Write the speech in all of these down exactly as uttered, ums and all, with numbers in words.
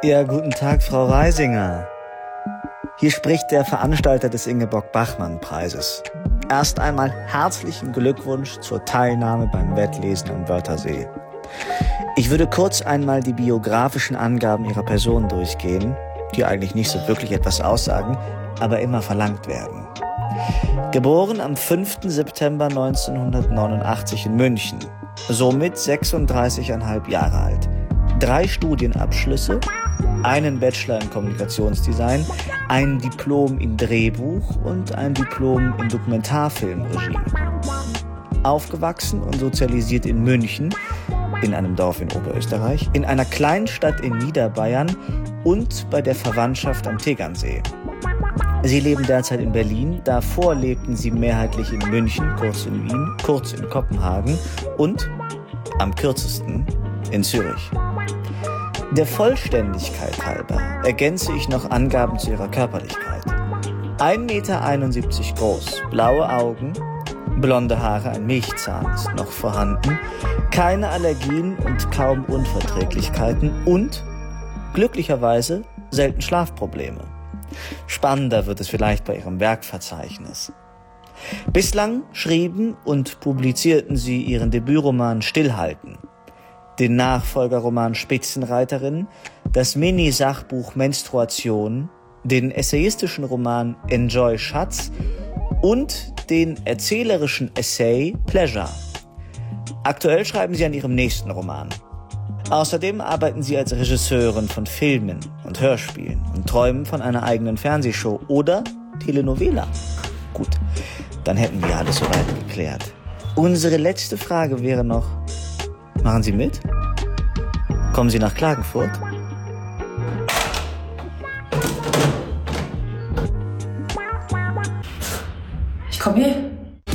Ja, guten Tag, Frau Reisinger. Hier spricht der Veranstalter des Ingeborg-Bachmann-Preises. Erst einmal herzlichen Glückwunsch zur Teilnahme beim Wettlesen am Wörthersee. Ich würde kurz einmal die biografischen Angaben Ihrer Person durchgehen, die eigentlich nicht so wirklich etwas aussagen, aber immer verlangt werden. Geboren am fünften September neunzehnhundertneunundachtzig in München, somit sechsunddreißig Komma fünf Jahre alt. Drei Studienabschlüsse, einen Bachelor in Kommunikationsdesign, ein Diplom in Drehbuch und ein Diplom in Dokumentarfilmregie. Aufgewachsen und sozialisiert in München, in einem Dorf in Oberösterreich, in einer Kleinstadt in Niederbayern und bei der Verwandtschaft am Tegernsee. Sie leben derzeit in Berlin, davor lebten sie mehrheitlich in München, kurz in Wien, kurz in Kopenhagen und, am kürzesten, in Zürich. Der Vollständigkeit halber ergänze ich noch Angaben zu ihrer Körperlichkeit. ein Meter einundsiebzig groß, blaue Augen, blonde Haare, ein Milchzahn ist noch vorhanden, keine Allergien und kaum Unverträglichkeiten und, glücklicherweise, selten Schlafprobleme. Spannender wird es vielleicht bei ihrem Werkverzeichnis. Bislang schrieben und publizierten sie ihren Debütroman Stillhalten, den Nachfolgerroman Spitzenreiterin, das Mini-Sachbuch Menstruation, den essayistischen Roman Enjoy Schatz und den erzählerischen Essay Pleasure. Aktuell schreiben sie an ihrem nächsten Roman. Außerdem arbeiten sie als Regisseurin von Filmen und Hörspielen und träumen von einer eigenen Fernsehshow oder Telenovela. Gut, dann hätten wir alles soweit geklärt. Unsere letzte Frage wäre noch: Machen Sie mit? Kommen Sie nach Klagenfurt? Ich komme hier.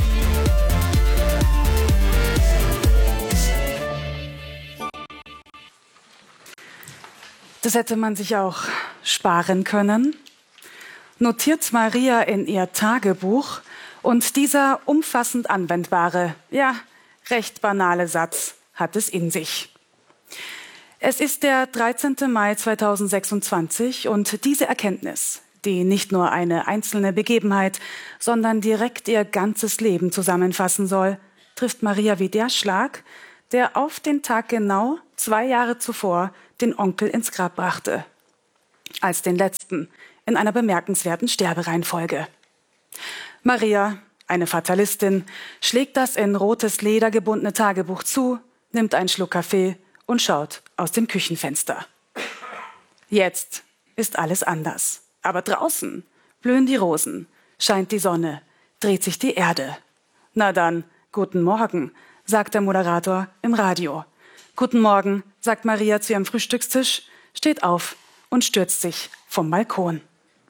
Das hätte man sich auch sparen können. Notiert Maria in ihr Tagebuch und dieser umfassend anwendbare, ja, recht banale Satz hat es in sich. Es ist der dreizehnte Mai zweitausendsechsundzwanzig und diese Erkenntnis, die nicht nur eine einzelne Begebenheit, sondern direkt ihr ganzes Leben zusammenfassen soll, trifft Maria wie der Schlag, der auf den Tag genau zwei Jahre zuvor den Onkel ins Grab brachte. Als den letzten in einer bemerkenswerten Sterbereihenfolge. Maria, eine Fatalistin, schlägt das in rotes Leder gebundene Tagebuch zu, nimmt einen Schluck Kaffee und schaut aus dem Küchenfenster. Jetzt ist alles anders. Aber draußen blühen die Rosen, scheint die Sonne, dreht sich die Erde. Na dann, guten Morgen, sagt der Moderator im Radio. Guten Morgen, sagt Maria zu ihrem Frühstückstisch, steht auf und stürzt sich vom Balkon.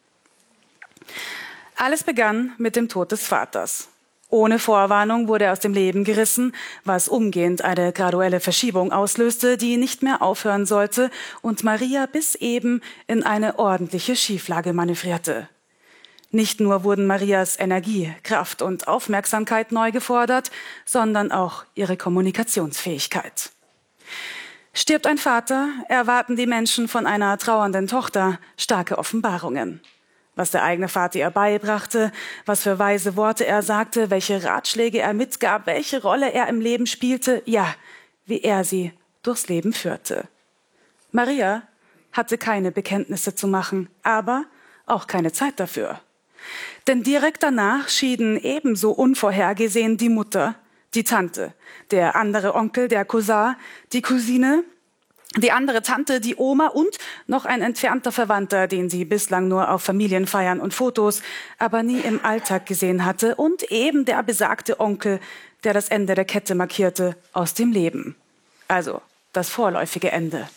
Alles begann mit dem Tod des Vaters. Ohne Vorwarnung wurde er aus dem Leben gerissen, was umgehend eine graduelle Verschiebung auslöste, die nicht mehr aufhören sollte und Maria bis eben in eine ordentliche Schieflage manövrierte. Nicht nur wurden Marias Energie, Kraft und Aufmerksamkeit neu gefordert, sondern auch ihre Kommunikationsfähigkeit. Stirbt ein Vater, erwarten die Menschen von einer trauernden Tochter starke Offenbarungen. Was der eigene Vater ihr beibrachte, was für weise Worte er sagte, welche Ratschläge er mitgab, welche Rolle er im Leben spielte, ja, wie er sie durchs Leben führte. Maria hatte keine Bekenntnisse zu machen, aber auch keine Zeit dafür. Denn direkt danach schieden ebenso unvorhergesehen die Mutter, die Tante, der andere Onkel, der Cousin, die Cousine, die andere Tante, die Oma und noch ein entfernter Verwandter, den sie bislang nur auf Familienfeiern und Fotos, aber nie im Alltag gesehen hatte, und eben der besagte Onkel, der das Ende der Kette markierte, aus dem Leben. Also das vorläufige Ende.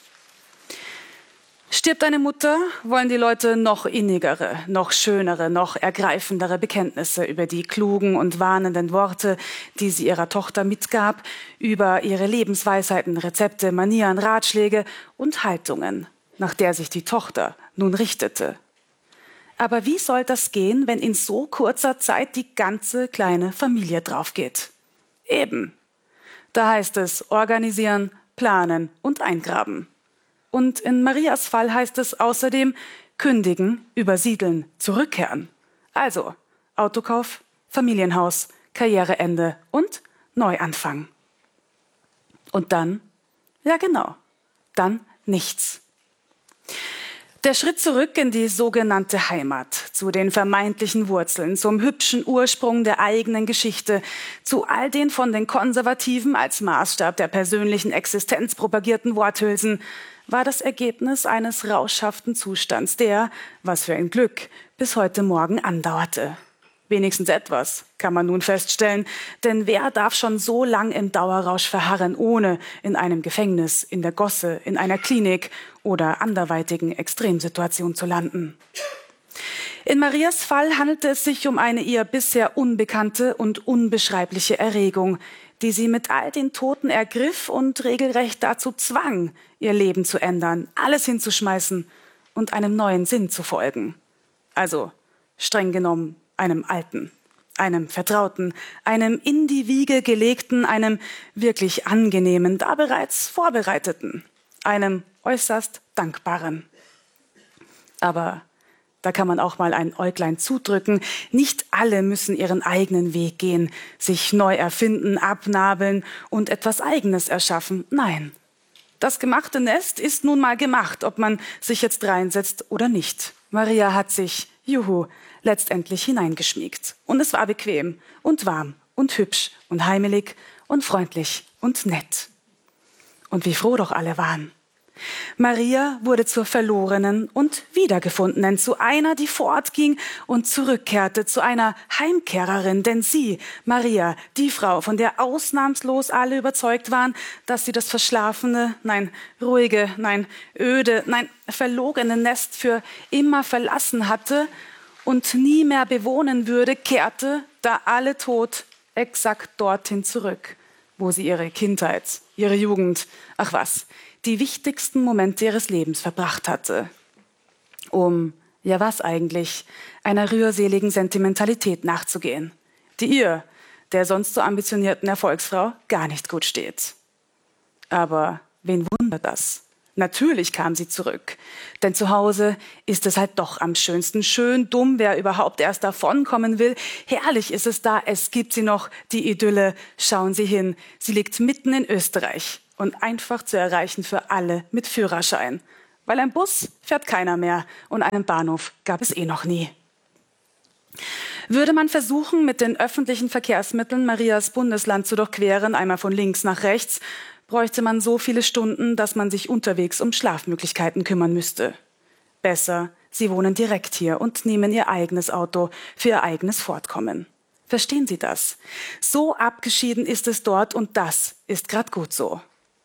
Stirbt eine Mutter, wollen die Leute noch innigere, noch schönere, noch ergreifendere Bekenntnisse über die klugen und warnenden Worte, die sie ihrer Tochter mitgab, über ihre Lebensweisheiten, Rezepte, Manieren, Ratschläge und Haltungen, nach der sich die Tochter nun richtete. Aber wie soll das gehen, wenn in so kurzer Zeit die ganze kleine Familie draufgeht? Eben. Da heißt es organisieren, planen und eingraben. Und in Marias Fall heißt es außerdem kündigen, übersiedeln, zurückkehren. Also Autokauf, Familienhaus, Karriereende und Neuanfang. Und dann, ja genau, dann nichts. Der Schritt zurück in die sogenannte Heimat, zu den vermeintlichen Wurzeln, zum hübschen Ursprung der eigenen Geschichte, zu all den von den Konservativen als Maßstab der persönlichen Existenz propagierten Worthülsen, war das Ergebnis eines rauschhaften Zustands, der, was für ein Glück, bis heute Morgen andauerte. Wenigstens etwas, kann man nun feststellen, denn wer darf schon so lang im Dauerrausch verharren, ohne in einem Gefängnis, in der Gosse, in einer Klinik oder anderweitigen Extremsituation zu landen? In Marias Fall handelte es sich um eine ihr bisher unbekannte und unbeschreibliche Erregung, die sie mit all den Toten ergriff und regelrecht dazu zwang, ihr Leben zu ändern, alles hinzuschmeißen und einem neuen Sinn zu folgen. Also, streng genommen, einem alten, einem vertrauten, einem in die Wiege gelegten, einem wirklich angenehmen, da bereits vorbereiteten, einem äußerst dankbaren. Aber da kann man auch mal ein Äuglein zudrücken. Nicht alle müssen ihren eigenen Weg gehen, sich neu erfinden, abnabeln und etwas Eigenes erschaffen. Nein, das gemachte Nest ist nun mal gemacht, ob man sich jetzt reinsetzt oder nicht. Maria hat sich, juhu, letztendlich hineingeschmiegt. Und es war bequem und warm und hübsch und heimelig und freundlich und nett. Und wie froh doch alle waren. Maria wurde zur Verlorenen und Wiedergefundenen, zu einer, die fortging und zurückkehrte, zu einer Heimkehrerin. Denn sie, Maria, die Frau, von der ausnahmslos alle überzeugt waren, dass sie das verschlafene, nein, ruhige, nein, öde, nein, verlogene Nest für immer verlassen hatte und nie mehr bewohnen würde, kehrte, da alle tot, exakt dorthin zurück, wo sie ihre Kindheit, ihre Jugend, ach was, die wichtigsten Momente ihres Lebens verbracht hatte. Um, ja was eigentlich, einer rührseligen Sentimentalität nachzugehen, die ihr, der sonst so ambitionierten Erfolgsfrau, gar nicht gut steht. Aber wen wundert das? Natürlich kam sie zurück, denn zu Hause ist es halt doch am schönsten. Schön dumm, wer überhaupt erst davonkommen will. Herrlich ist es da, es gibt sie noch, die Idylle. Schauen Sie hin, sie liegt mitten in Österreich und einfach zu erreichen für alle mit Führerschein. Weil ein Bus fährt keiner mehr und einen Bahnhof gab es eh noch nie. Würde man versuchen, mit den öffentlichen Verkehrsmitteln Marias Bundesland zu durchqueren, einmal von links nach rechts, bräuchte man so viele Stunden, dass man sich unterwegs um Schlafmöglichkeiten kümmern müsste. Besser, sie wohnen direkt hier und nehmen ihr eigenes Auto für ihr eigenes Fortkommen. Verstehen Sie das? So abgeschieden ist es dort und das ist grad gut so.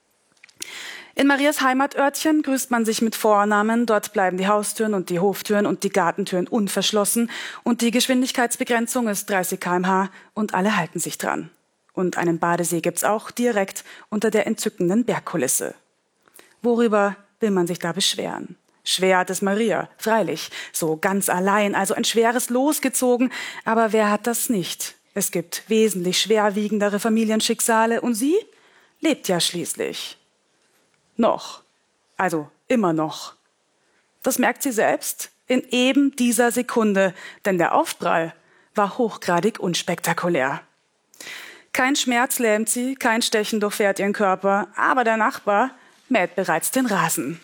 In Marias Heimatörtchen grüßt man sich mit Vornamen, dort bleiben die Haustüren und die Hoftüren und die Gartentüren unverschlossen und die Geschwindigkeitsbegrenzung ist dreißig Kilometer pro Stunde und alle halten sich dran. Und einen Badesee gibt's auch direkt unter der entzückenden Bergkulisse. Worüber will man sich da beschweren? Schwer hat es Maria, freilich, so ganz allein, also ein schweres Los gezogen, aber wer hat das nicht? Es gibt wesentlich schwerwiegendere Familienschicksale und sie lebt ja schließlich. Noch, also immer noch. Das merkt sie selbst in eben dieser Sekunde, denn der Aufprall war hochgradig unspektakulär. Kein Schmerz lähmt sie, kein Stechen durchfährt ihren Körper, aber der Nachbar mäht bereits den Rasen.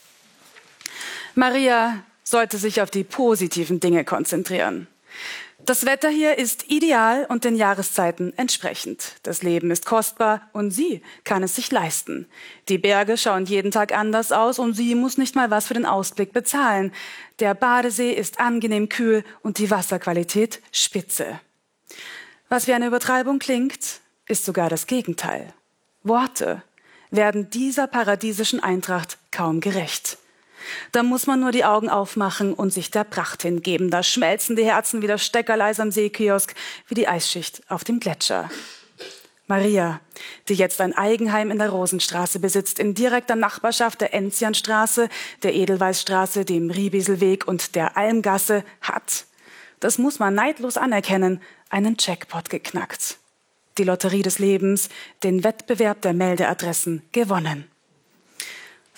Maria sollte sich auf die positiven Dinge konzentrieren. Das Wetter hier ist ideal und den Jahreszeiten entsprechend. Das Leben ist kostbar und sie kann es sich leisten. Die Berge schauen jeden Tag anders aus und sie muss nicht mal was für den Ausblick bezahlen. Der Badesee ist angenehm kühl und die Wasserqualität spitze. Was wie eine Übertreibung klingt, ist sogar das Gegenteil. Worte werden dieser paradiesischen Eintracht kaum gerecht. Da muss man nur die Augen aufmachen und sich der Pracht hingeben. Da schmelzen die Herzen wie das Steckerleis am Seekiosk, wie die Eisschicht auf dem Gletscher. Maria, die jetzt ein Eigenheim in der Rosenstraße besitzt, in direkter Nachbarschaft der Enzianstraße, der Edelweißstraße, dem Riebiselweg und der Almgasse, hat, das muss man neidlos anerkennen, einen Jackpot geknackt. Die Lotterie des Lebens, den Wettbewerb der Meldeadressen gewonnen.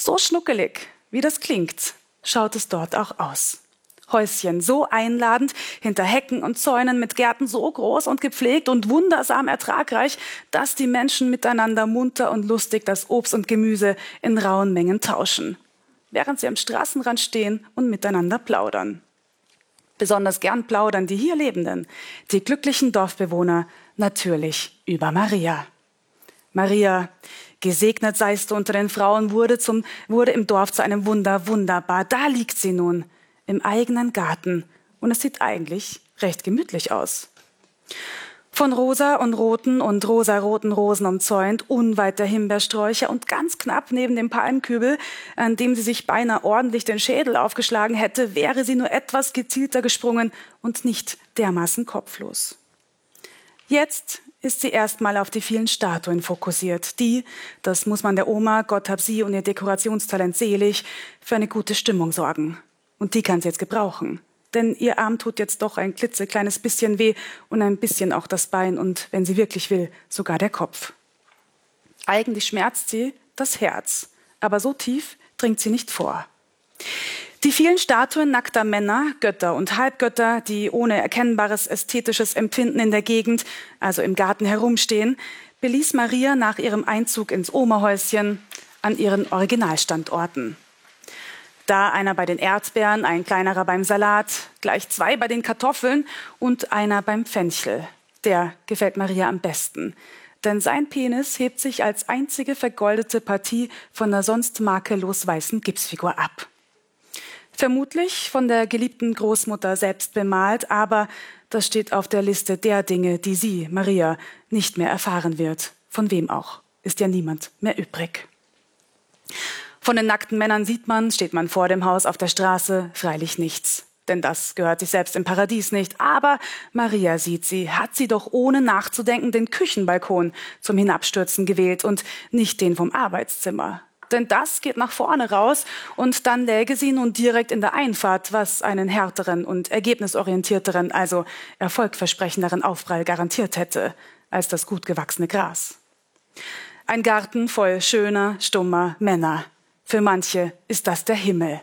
So schnuckelig, wie das klingt, schaut es dort auch aus. Häuschen so einladend, hinter Hecken und Zäunen mit Gärten so groß und gepflegt und wundersam ertragreich, dass die Menschen miteinander munter und lustig das Obst und Gemüse in rauen Mengen tauschen, während sie am Straßenrand stehen und miteinander plaudern. Besonders gern plaudern die hier Lebenden, die glücklichen Dorfbewohner, natürlich über Maria. Maria, gesegnet seist du unter den Frauen, wurde, zum, wurde im Dorf zu einem Wunder, wunderbar. Da liegt sie nun, im eigenen Garten. Und es sieht eigentlich recht gemütlich aus. Von rosa und roten und rosaroten Rosen umzäunt, unweit der Himbeersträucher und ganz knapp neben dem Palmkübel, an dem sie sich beinahe ordentlich den Schädel aufgeschlagen hätte, wäre sie nur etwas gezielter gesprungen und nicht dermaßen kopflos. Jetzt ist sie erstmal auf die vielen Statuen fokussiert, die, das muss man der Oma, Gott hab sie und ihr Dekorationstalent selig, für eine gute Stimmung sorgen. Und die kann sie jetzt gebrauchen. Denn ihr Arm tut jetzt doch ein klitzekleines bisschen weh und ein bisschen auch das Bein und, wenn sie wirklich will, sogar der Kopf. Eigentlich schmerzt sie das Herz, aber so tief dringt sie nicht vor. Die vielen Statuen nackter Männer, Götter und Halbgötter, die ohne erkennbares ästhetisches Empfinden in der Gegend, also im Garten herumstehen, beließ Maria nach ihrem Einzug ins Omerhäuschen an ihren Originalstandorten. Da einer bei den Erdbeeren, ein kleinerer beim Salat, gleich zwei bei den Kartoffeln und einer beim Fenchel. Der gefällt Maria am besten, denn sein Penis hebt sich als einzige vergoldete Partie von der sonst makellos weißen Gipsfigur ab. Vermutlich von der geliebten Großmutter selbst bemalt, aber das steht auf der Liste der Dinge, die sie, Maria, nicht mehr erfahren wird. Von wem auch, ist ja niemand mehr übrig. Von den nackten Männern sieht man, steht man vor dem Haus auf der Straße, freilich nichts. Denn das gehört sich selbst im Paradies nicht. Aber Maria sieht sie, hat sie doch ohne nachzudenken den Küchenbalkon zum Hinabstürzen gewählt und nicht den vom Arbeitszimmer. Denn das geht nach vorne raus und dann läge sie nun direkt in der Einfahrt, was einen härteren und ergebnisorientierteren, also erfolgversprechenderen Aufprall garantiert hätte, als das gut gewachsene Gras. Ein Garten voll schöner, stummer Männer. Für manche ist das der Himmel.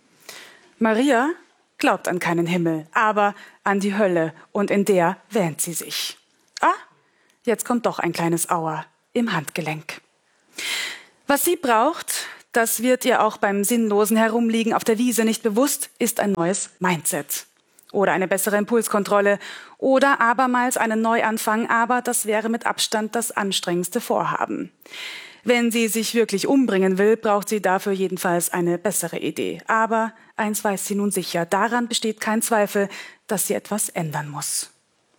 Maria glaubt an keinen Himmel, aber an die Hölle und in der wähnt sie sich. Ah, jetzt kommt doch ein kleines Aua im Handgelenk. Was sie braucht, das wird ihr auch beim sinnlosen Herumliegen auf der Wiese nicht bewusst, ist ein neues Mindset. Oder eine bessere Impulskontrolle oder abermals einen Neuanfang, aber das wäre mit Abstand das anstrengendste Vorhaben. Wenn sie sich wirklich umbringen will, braucht sie dafür jedenfalls eine bessere Idee. Aber eins weiß sie nun sicher, daran besteht kein Zweifel, dass sie etwas ändern muss.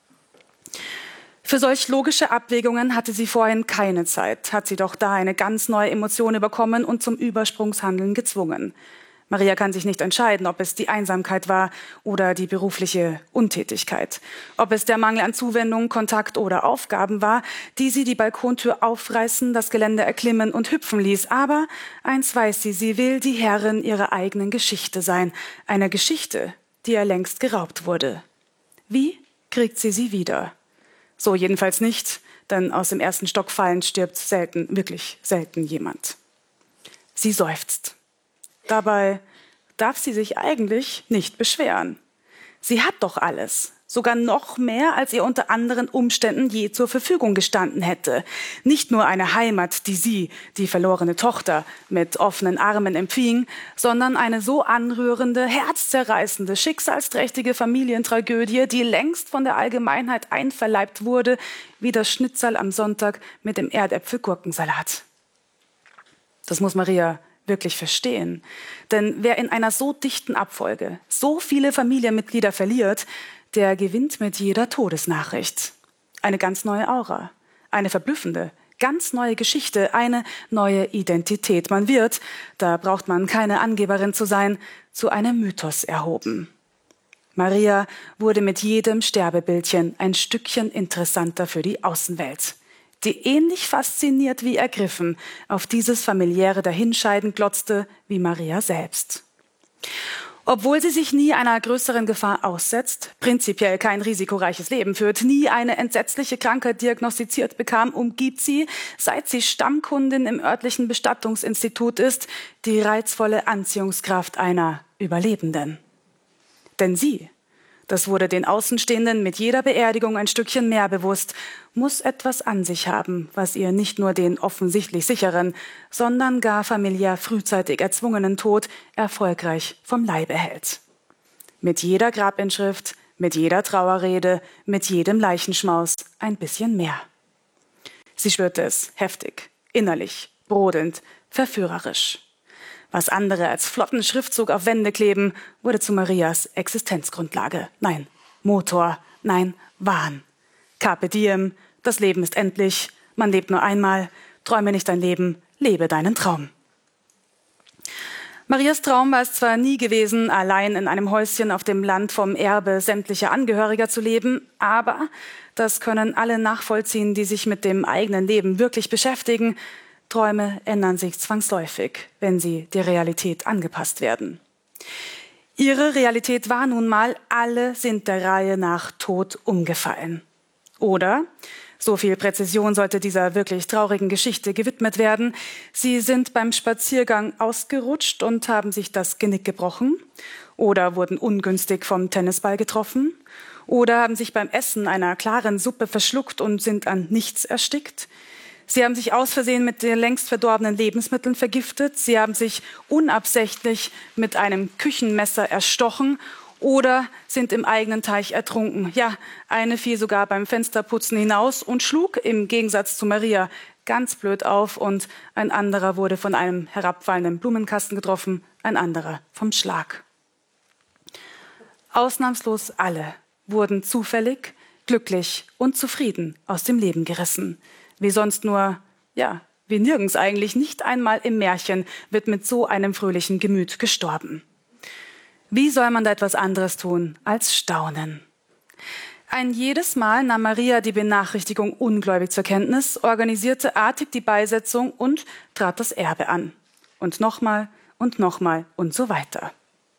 Für solch logische Abwägungen hatte sie vorhin keine Zeit, hat sie doch da eine ganz neue Emotion bekommen und zum Übersprungshandeln gezwungen. Maria kann sich nicht entscheiden, ob es die Einsamkeit war oder die berufliche Untätigkeit. Ob es der Mangel an Zuwendung, Kontakt oder Aufgaben war, die sie die Balkontür aufreißen, das Geländer erklimmen und hüpfen ließ. Aber eins weiß sie, sie will die Herrin ihrer eigenen Geschichte sein. Einer Geschichte, die ihr längst geraubt wurde. Wie kriegt sie sie wieder? So jedenfalls nicht, denn aus dem ersten Stock fallend stirbt selten, wirklich selten jemand. Sie seufzt. Dabei darf sie sich eigentlich nicht beschweren. Sie hat doch alles, sogar noch mehr, als ihr unter anderen Umständen je zur Verfügung gestanden hätte. Nicht nur eine Heimat, die sie, die verlorene Tochter, mit offenen Armen empfing, sondern eine so anrührende, herzzerreißende, schicksalsträchtige Familientragödie, die längst von der Allgemeinheit einverleibt wurde, wie das Schnitzel am Sonntag mit dem Erdäpfel-Gurkensalat. Das muss Maria wirklich verstehen. Denn wer in einer so dichten Abfolge so viele Familienmitglieder verliert, der gewinnt mit jeder Todesnachricht eine ganz neue Aura, eine verblüffende, ganz neue Geschichte, eine neue Identität. Man wird, da braucht man keine Angeberin zu sein, zu einem Mythos erhoben. Maria wurde mit jedem Sterbebildchen ein Stückchen interessanter für die Außenwelt, die ähnlich fasziniert wie ergriffen auf dieses familiäre Dahinscheiden glotzte wie Maria selbst. Obwohl sie sich nie einer größeren Gefahr aussetzt, prinzipiell kein risikoreiches Leben führt, nie eine entsetzliche Krankheit diagnostiziert bekam, umgibt sie, seit sie Stammkundin im örtlichen Bestattungsinstitut ist, die reizvolle Anziehungskraft einer Überlebenden. Denn sie, das wurde den Außenstehenden mit jeder Beerdigung ein Stückchen mehr bewusst, muss etwas an sich haben, was ihr nicht nur den offensichtlich sicheren, sondern gar familiär frühzeitig erzwungenen Tod erfolgreich vom Leibe hält. Mit jeder Grabinschrift, mit jeder Trauerrede, mit jedem Leichenschmaus ein bisschen mehr. Sie spürte es heftig, innerlich, brodelnd, verführerisch. Was andere als flotten Schriftzug auf Wände kleben, wurde zu Marias Existenzgrundlage. Nein, Motor, nein, Wahn. Carpe diem, das Leben ist endlich, man lebt nur einmal, träume nicht dein Leben, lebe deinen Traum. Marias Traum war es zwar nie gewesen, allein in einem Häuschen auf dem Land vom Erbe sämtlicher Angehöriger zu leben, aber das können alle nachvollziehen, die sich mit dem eigenen Leben wirklich beschäftigen. Träume ändern sich zwangsläufig, wenn sie der Realität angepasst werden. Ihre Realität war nun mal, alle sind der Reihe nach tot umgefallen. Oder, so viel Präzision sollte dieser wirklich traurigen Geschichte gewidmet werden, sie sind beim Spaziergang ausgerutscht und haben sich das Genick gebrochen oder wurden ungünstig vom Tennisball getroffen oder haben sich beim Essen einer klaren Suppe verschluckt und sind an nichts erstickt. Sie haben sich aus Versehen mit den längst verdorbenen Lebensmitteln vergiftet. Sie haben sich unabsichtlich mit einem Küchenmesser erstochen oder sind im eigenen Teich ertrunken. Ja, eine fiel sogar beim Fensterputzen hinaus und schlug im Gegensatz zu Maria ganz blöd auf und ein anderer wurde von einem herabfallenden Blumenkasten getroffen, ein anderer vom Schlag. Ausnahmslos alle wurden zufällig, glücklich und zufrieden aus dem Leben gerissen. Wie sonst nur, ja, wie nirgends eigentlich, nicht einmal im Märchen wird mit so einem fröhlichen Gemüt gestorben. Wie soll man da etwas anderes tun als staunen? Ein jedes Mal nahm Maria die Benachrichtigung ungläubig zur Kenntnis, organisierte artig die Beisetzung und trat das Erbe an. Und nochmal und nochmal und so weiter.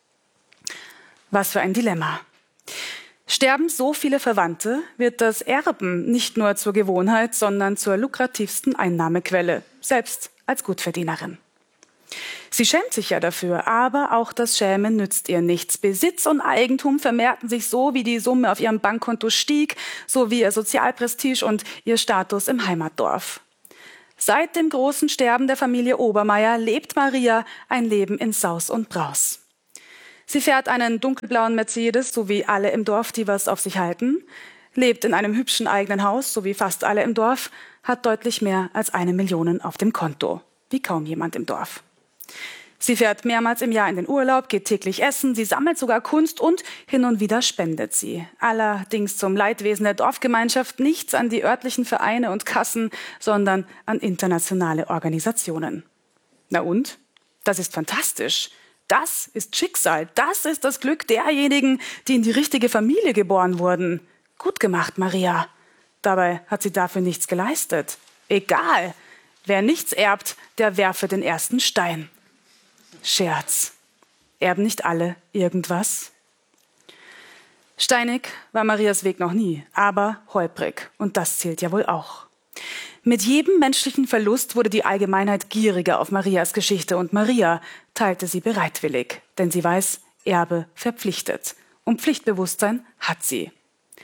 Was für ein Dilemma. Sterben so viele Verwandte, wird das Erben nicht nur zur Gewohnheit, sondern zur lukrativsten Einnahmequelle, selbst als Gutverdienerin. Sie schämt sich ja dafür, aber auch das Schämen nützt ihr nichts. Besitz und Eigentum vermehrten sich so, wie die Summe auf ihrem Bankkonto stieg, so wie ihr Sozialprestige und ihr Status im Heimatdorf. Seit dem großen Sterben der Familie Obermeier lebt Maria ein Leben in Saus und Braus. Sie fährt einen dunkelblauen Mercedes, so wie alle im Dorf, die was auf sich halten, lebt in einem hübschen eigenen Haus, so wie fast alle im Dorf, hat deutlich mehr als eine Million auf dem Konto, wie kaum jemand im Dorf. Sie fährt mehrmals im Jahr in den Urlaub, geht täglich essen, sie sammelt sogar Kunst und hin und wieder spendet sie. Allerdings zum Leidwesen der Dorfgemeinschaft nichts an die örtlichen Vereine und Kassen, sondern an internationale Organisationen. Na und? Das ist fantastisch. Das ist Schicksal, das ist das Glück derjenigen, die in die richtige Familie geboren wurden. Gut gemacht, Maria. Dabei hat sie dafür nichts geleistet. Egal, wer nichts erbt, der werfe den ersten Stein. Scherz. Erben nicht alle irgendwas? Steinig war Marias Weg noch nie, aber holprig. Und das zählt ja wohl auch. Mit jedem menschlichen Verlust wurde die Allgemeinheit gieriger auf Marias Geschichte und Maria teilte sie bereitwillig, denn sie weiß, Erbe verpflichtet und Pflichtbewusstsein hat sie.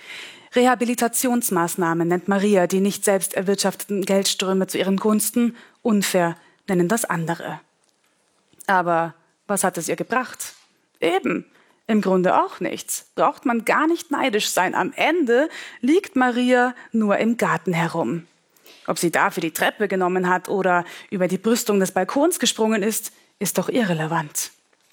Rehabilitationsmaßnahmen nennt Maria die nicht selbst erwirtschafteten Geldströme zu ihren Gunsten, unfair nennen das andere. Aber was hat es ihr gebracht? Eben, im Grunde auch nichts. Braucht man gar nicht neidisch sein. Am Ende liegt Maria nur im Garten herum. Ob sie dafür die Treppe genommen hat oder über die Brüstung des Balkons gesprungen ist, ist doch irrelevant.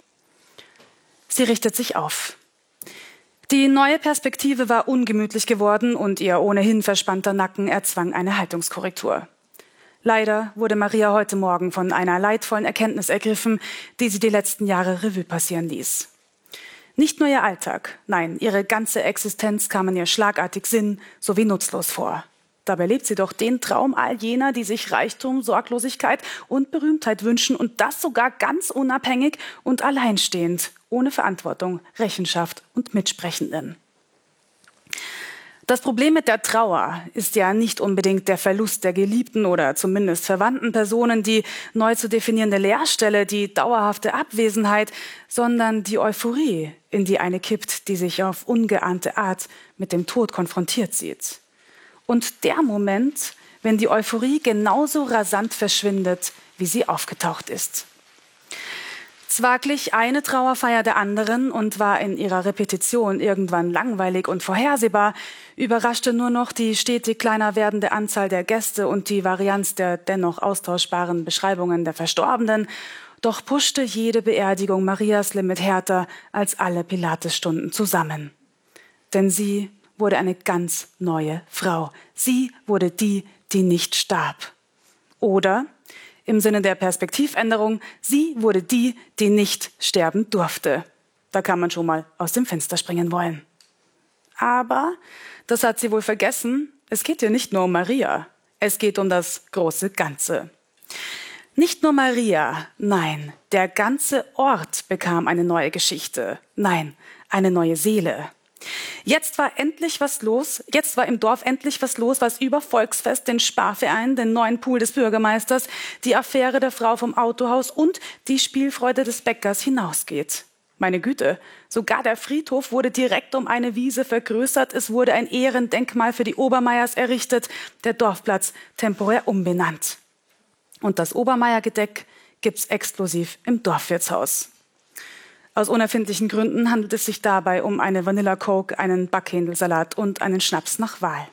Sie richtet sich auf. Die neue Perspektive war ungemütlich geworden und ihr ohnehin verspannter Nacken erzwang eine Haltungskorrektur. Leider wurde Maria heute Morgen von einer leidvollen Erkenntnis ergriffen, die sie die letzten Jahre Revue passieren ließ. Nicht nur ihr Alltag, nein, ihre ganze Existenz kam in ihr schlagartig sinn- sowie nutzlos vor. Dabei lebt sie doch den Traum all jener, die sich Reichtum, Sorglosigkeit und Berühmtheit wünschen und das sogar ganz unabhängig und alleinstehend, ohne Verantwortung, Rechenschaft und Mitsprechenden. Das Problem mit der Trauer ist ja nicht unbedingt der Verlust der geliebten oder zumindest verwandten Personen, die neu zu definierende Leerstelle, die dauerhafte Abwesenheit, sondern die Euphorie, in die eine kippt, die sich auf ungeahnte Art mit dem Tod konfrontiert sieht. Und der Moment, wenn die Euphorie genauso rasant verschwindet, wie sie aufgetaucht ist. Zwar glich eine Trauerfeier der anderen und war in ihrer Repetition irgendwann langweilig und vorhersehbar, überraschte nur noch die stetig kleiner werdende Anzahl der Gäste und die Varianz der dennoch austauschbaren Beschreibungen der Verstorbenen, doch puschte jede Beerdigung Marias Limit härter als alle Pilates-Stunden zusammen. Denn sie wurde eine ganz neue Frau. Sie wurde die, die nicht starb. Oder im Sinne der Perspektivänderung, sie wurde die, die nicht sterben durfte. Da kann man schon mal aus dem Fenster springen wollen. Aber, das hat sie wohl vergessen, es geht hier nicht nur um Maria, es geht um das große Ganze. Nicht nur Maria, nein, der ganze Ort bekam eine neue Geschichte, nein, eine neue Seele. Jetzt war endlich was los, jetzt war im Dorf endlich was los, was über Volksfest, den Sparverein, den neuen Pool des Bürgermeisters, die Affäre der Frau vom Autohaus und die Spielfreude des Bäckers hinausgeht. Meine Güte, sogar der Friedhof wurde direkt um eine Wiese vergrößert, es wurde ein Ehrendenkmal für die Obermeiers errichtet, der Dorfplatz temporär umbenannt. Und das Obermeier-Gedeck gibt's exklusiv im Dorfwirtshaus. Aus unerfindlichen Gründen handelt es sich dabei um eine Vanilla Coke, einen Backhändelsalat und einen Schnaps nach Wahl.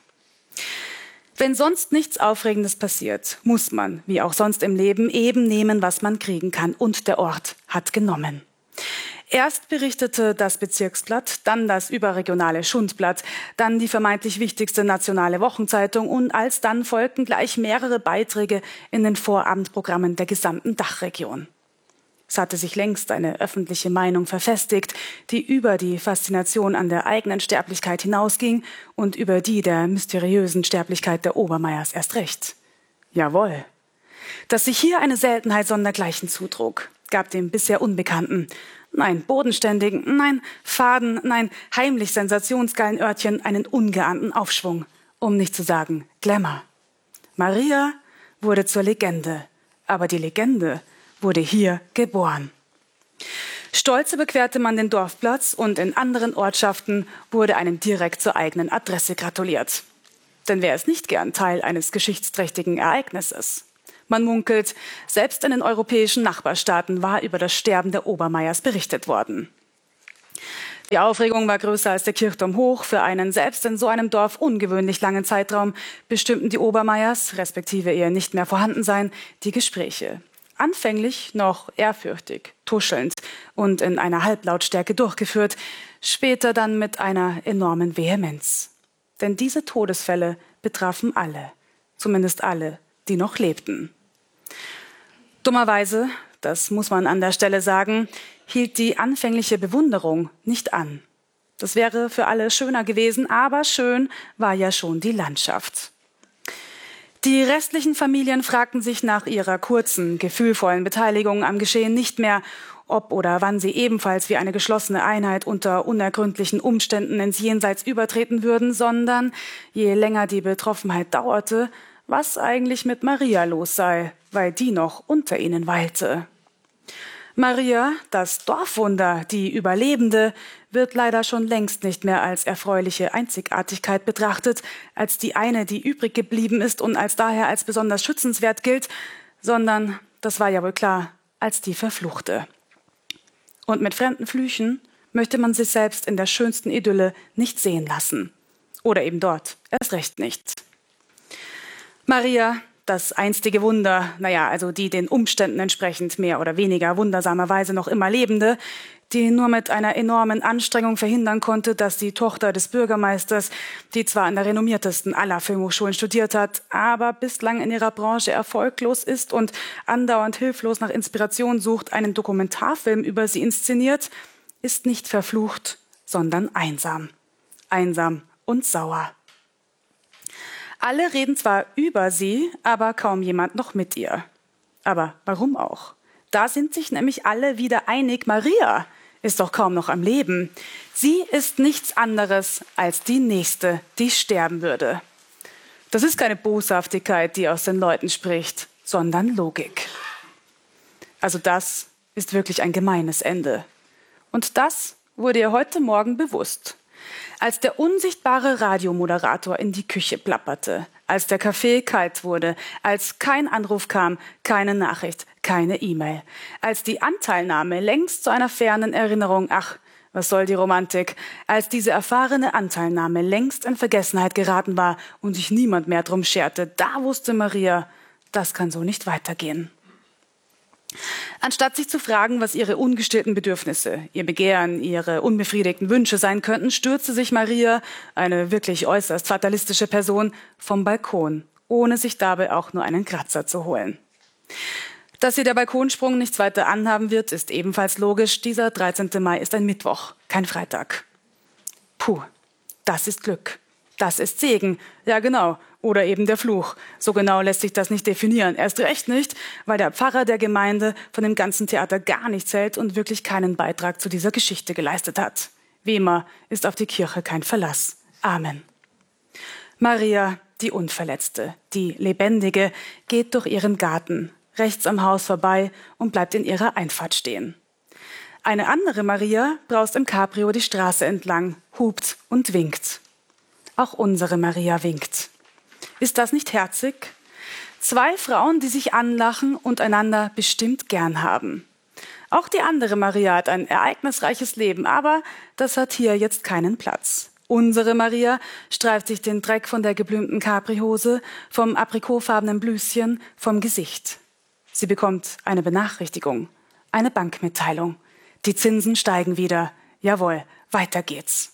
Wenn sonst nichts Aufregendes passiert, muss man, wie auch sonst im Leben, eben nehmen, was man kriegen kann. Und der Ort hat genommen. Erst berichtete das Bezirksblatt, dann das überregionale Schundblatt, dann die vermeintlich wichtigste nationale Wochenzeitung und alsdann folgten gleich mehrere Beiträge in den Vorabendprogrammen der gesamten Dachregion. Es hatte sich längst eine öffentliche Meinung verfestigt, die über die Faszination an der eigenen Sterblichkeit hinausging und über die der mysteriösen Sterblichkeit der Obermeiers erst recht. Jawohl. Dass sich hier eine Seltenheit sondergleichen zutrug, gab dem bisher Unbekannten, nein, bodenständigen, nein, faden, nein, heimlich sensationsgeilen Örtchen einen ungeahnten Aufschwung, um nicht zu sagen Glamour. Maria wurde zur Legende, aber die Legende wurde hier geboren. Stolz überquerte man den Dorfplatz und in anderen Ortschaften wurde einem direkt zur eigenen Adresse gratuliert. Denn wer ist nicht gern Teil eines geschichtsträchtigen Ereignisses? Man munkelt, selbst in den europäischen Nachbarstaaten war über das Sterben der Obermeiers berichtet worden. Die Aufregung war größer als der Kirchturm hoch. Für einen selbst in so einem Dorf ungewöhnlich langen Zeitraum bestimmten die Obermeiers, respektive ihr nicht mehr Vorhandensein, die Gespräche. Anfänglich noch ehrfürchtig, tuschelnd und in einer Halblautstärke durchgeführt, später dann mit einer enormen Vehemenz. Denn diese Todesfälle betrafen alle, zumindest alle, die noch lebten. Dummerweise, das muss man an der Stelle sagen, hielt die anfängliche Bewunderung nicht an. Das wäre für alle schöner gewesen, aber schön war ja schon die Landschaft. Die restlichen Familien fragten sich nach ihrer kurzen, gefühlvollen Beteiligung am Geschehen nicht mehr, ob oder wann sie ebenfalls wie eine geschlossene Einheit unter unergründlichen Umständen ins Jenseits übertreten würden, sondern je länger die Betroffenheit dauerte, was eigentlich mit Maria los sei, weil die noch unter ihnen weilte. Maria, das Dorfwunder, die Überlebende, wird leider schon längst nicht mehr als erfreuliche Einzigartigkeit betrachtet, als die eine, die übrig geblieben ist und als daher als besonders schützenswert gilt, sondern, das war ja wohl klar, als die Verfluchte. Und mit fremden Flüchen möchte man sich selbst in der schönsten Idylle nicht sehen lassen. Oder eben dort, erst recht nicht. Maria, das einstige Wunder, naja, also die den Umständen entsprechend mehr oder weniger wundersamerweise noch immer Lebende, die nur mit einer enormen Anstrengung verhindern konnte, dass die Tochter des Bürgermeisters, die zwar an der renommiertesten aller Filmhochschulen studiert hat, aber bislang in ihrer Branche erfolglos ist und andauernd hilflos nach Inspiration sucht, einen Dokumentarfilm über sie inszeniert, ist nicht verflucht, sondern einsam. Einsam und sauer. Alle reden zwar über sie, aber kaum jemand noch mit ihr. Aber warum auch? Da sind sich nämlich alle wieder einig, Maria ist doch kaum noch am Leben. Sie ist nichts anderes als die Nächste, die sterben würde. Das ist keine Boshaftigkeit, die aus den Leuten spricht, sondern Logik. Also das ist wirklich ein gemeines Ende. Und das wurde ihr heute Morgen bewusst, als der unsichtbare Radiomoderator in die Küche plapperte, als der Kaffee kalt wurde, als kein Anruf kam, keine Nachricht, keine E-Mail, als die Anteilnahme längst zu einer fernen Erinnerung, ach, was soll die Romantik, als diese erfahrene Anteilnahme längst in Vergessenheit geraten war und sich niemand mehr drum scherte, da wusste Maria, das kann so nicht weitergehen. Anstatt sich zu fragen, was ihre ungestillten Bedürfnisse, ihr Begehren, ihre unbefriedigten Wünsche sein könnten, stürzte sich Maria, eine wirklich äußerst fatalistische Person, vom Balkon, ohne sich dabei auch nur einen Kratzer zu holen. Dass sie der Balkonsprung nichts weiter anhaben wird, ist ebenfalls logisch. Dieser dreizehnte Mai ist ein Mittwoch, kein Freitag. Puh, das ist Glück. Das ist Segen. Ja, genau. Oder eben der Fluch. So genau lässt sich das nicht definieren. Erst recht nicht, weil der Pfarrer der Gemeinde von dem ganzen Theater gar nichts hält und wirklich keinen Beitrag zu dieser Geschichte geleistet hat. Wie immer ist auf die Kirche kein Verlass. Amen. Maria, die Unverletzte, die Lebendige, geht durch ihren Garten, rechts am Haus vorbei und bleibt in ihrer Einfahrt stehen. Eine andere Maria braust im Cabrio die Straße entlang, hupt und winkt. Auch unsere Maria winkt. Ist das nicht herzig? Zwei Frauen, die sich anlachen und einander bestimmt gern haben. Auch die andere Maria hat ein ereignisreiches Leben, aber das hat hier jetzt keinen Platz. Unsere Maria streift sich den Dreck von der geblümten Capri-Hose, vom aprikotfarbenen Blüschen, vom Gesicht. Sie bekommt eine Benachrichtigung, eine Bankmitteilung. Die Zinsen steigen wieder. Jawohl, weiter geht's.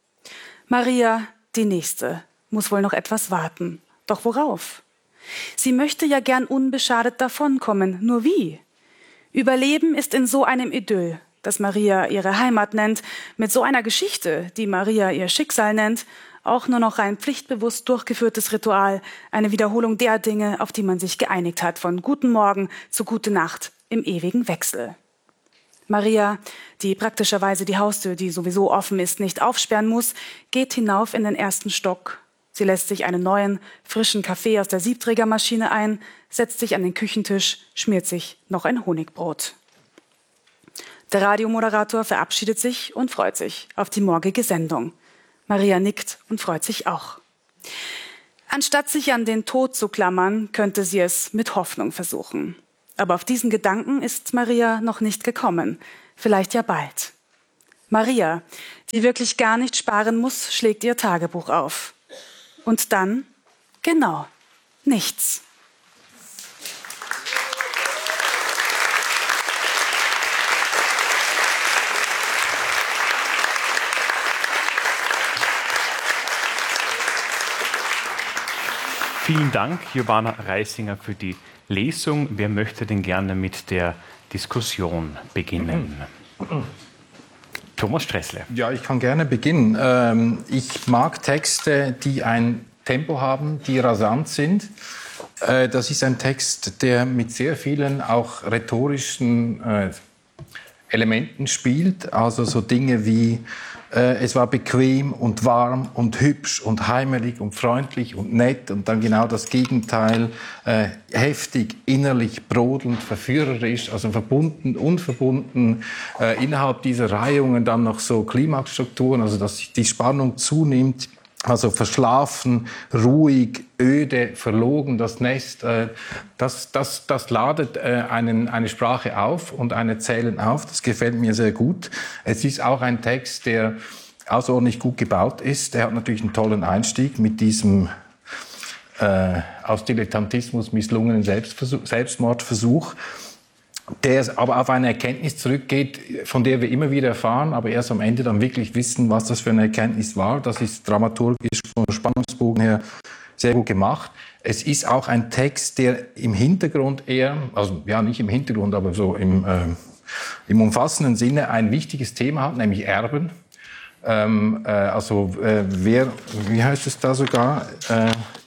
Maria, die Nächste, muss wohl noch etwas warten. Doch worauf? Sie möchte ja gern unbeschadet davonkommen. Nur wie? Überleben ist in so einem Idyll, das Maria ihre Heimat nennt, mit so einer Geschichte, die Maria ihr Schicksal nennt, auch nur noch ein pflichtbewusst durchgeführtes Ritual, eine Wiederholung der Dinge, auf die man sich geeinigt hat, von Guten Morgen zu Gute Nacht im ewigen Wechsel. Maria, die praktischerweise die Haustür, die sowieso offen ist, nicht aufsperren muss, geht hinauf in den ersten Stock. Sie lässt sich einen neuen, frischen Kaffee aus der Siebträgermaschine ein, setzt sich an den Küchentisch, schmiert sich noch ein Honigbrot. Der Radiomoderator verabschiedet sich und freut sich auf die morgige Sendung. Maria nickt und freut sich auch. Anstatt sich an den Tod zu klammern, könnte sie es mit Hoffnung versuchen. Aber auf diesen Gedanken ist Maria noch nicht gekommen. Vielleicht ja bald. Maria, die wirklich gar nicht sparen muss, schlägt ihr Tagebuch auf. Und dann, genau, nichts. Vielen Dank, Giovanna Reisinger, für die Lesung. Wer möchte denn gerne mit der Diskussion beginnen? Thomas Stressle. Ja, ich kann gerne beginnen. Ähm, ich mag Texte, die ein Tempo haben, die rasant sind. Äh, das ist ein Text, der mit sehr vielen auch rhetorischen äh, Elementen spielt. Also so Dinge wie äh, es war bequem und warm und hübsch und heimelig und freundlich und nett und dann genau das Gegenteil, äh, heftig, innerlich brodelnd, verführerisch, also verbunden, unverbunden, äh, innerhalb dieser Reihungen dann noch so Klimaxstrukturen, also dass die Spannung zunimmt. Also verschlafen, ruhig, öde, verlogen, das Nest, äh, das, das, das ladet äh, einen, eine Sprache auf und ein Erzählen auf. Das gefällt mir sehr gut. Es ist auch ein Text, der außerordentlich gut gebaut ist. Er hat natürlich einen tollen Einstieg mit diesem äh, aus Dilettantismus misslungenen Selbstversuch, Selbstmordversuch, der aber auf eine Erkenntnis zurückgeht, von der wir immer wieder erfahren, aber erst am Ende dann wirklich wissen, was das für eine Erkenntnis war. Das ist dramaturgisch vom Spannungsbogen her sehr gut gemacht. Es ist auch ein Text, der im Hintergrund eher, also ja nicht im Hintergrund, aber so im, äh, im umfassenden Sinne ein wichtiges Thema hat, nämlich Erben. Ähm, äh, also äh, wer, wie heißt es da sogar? Äh,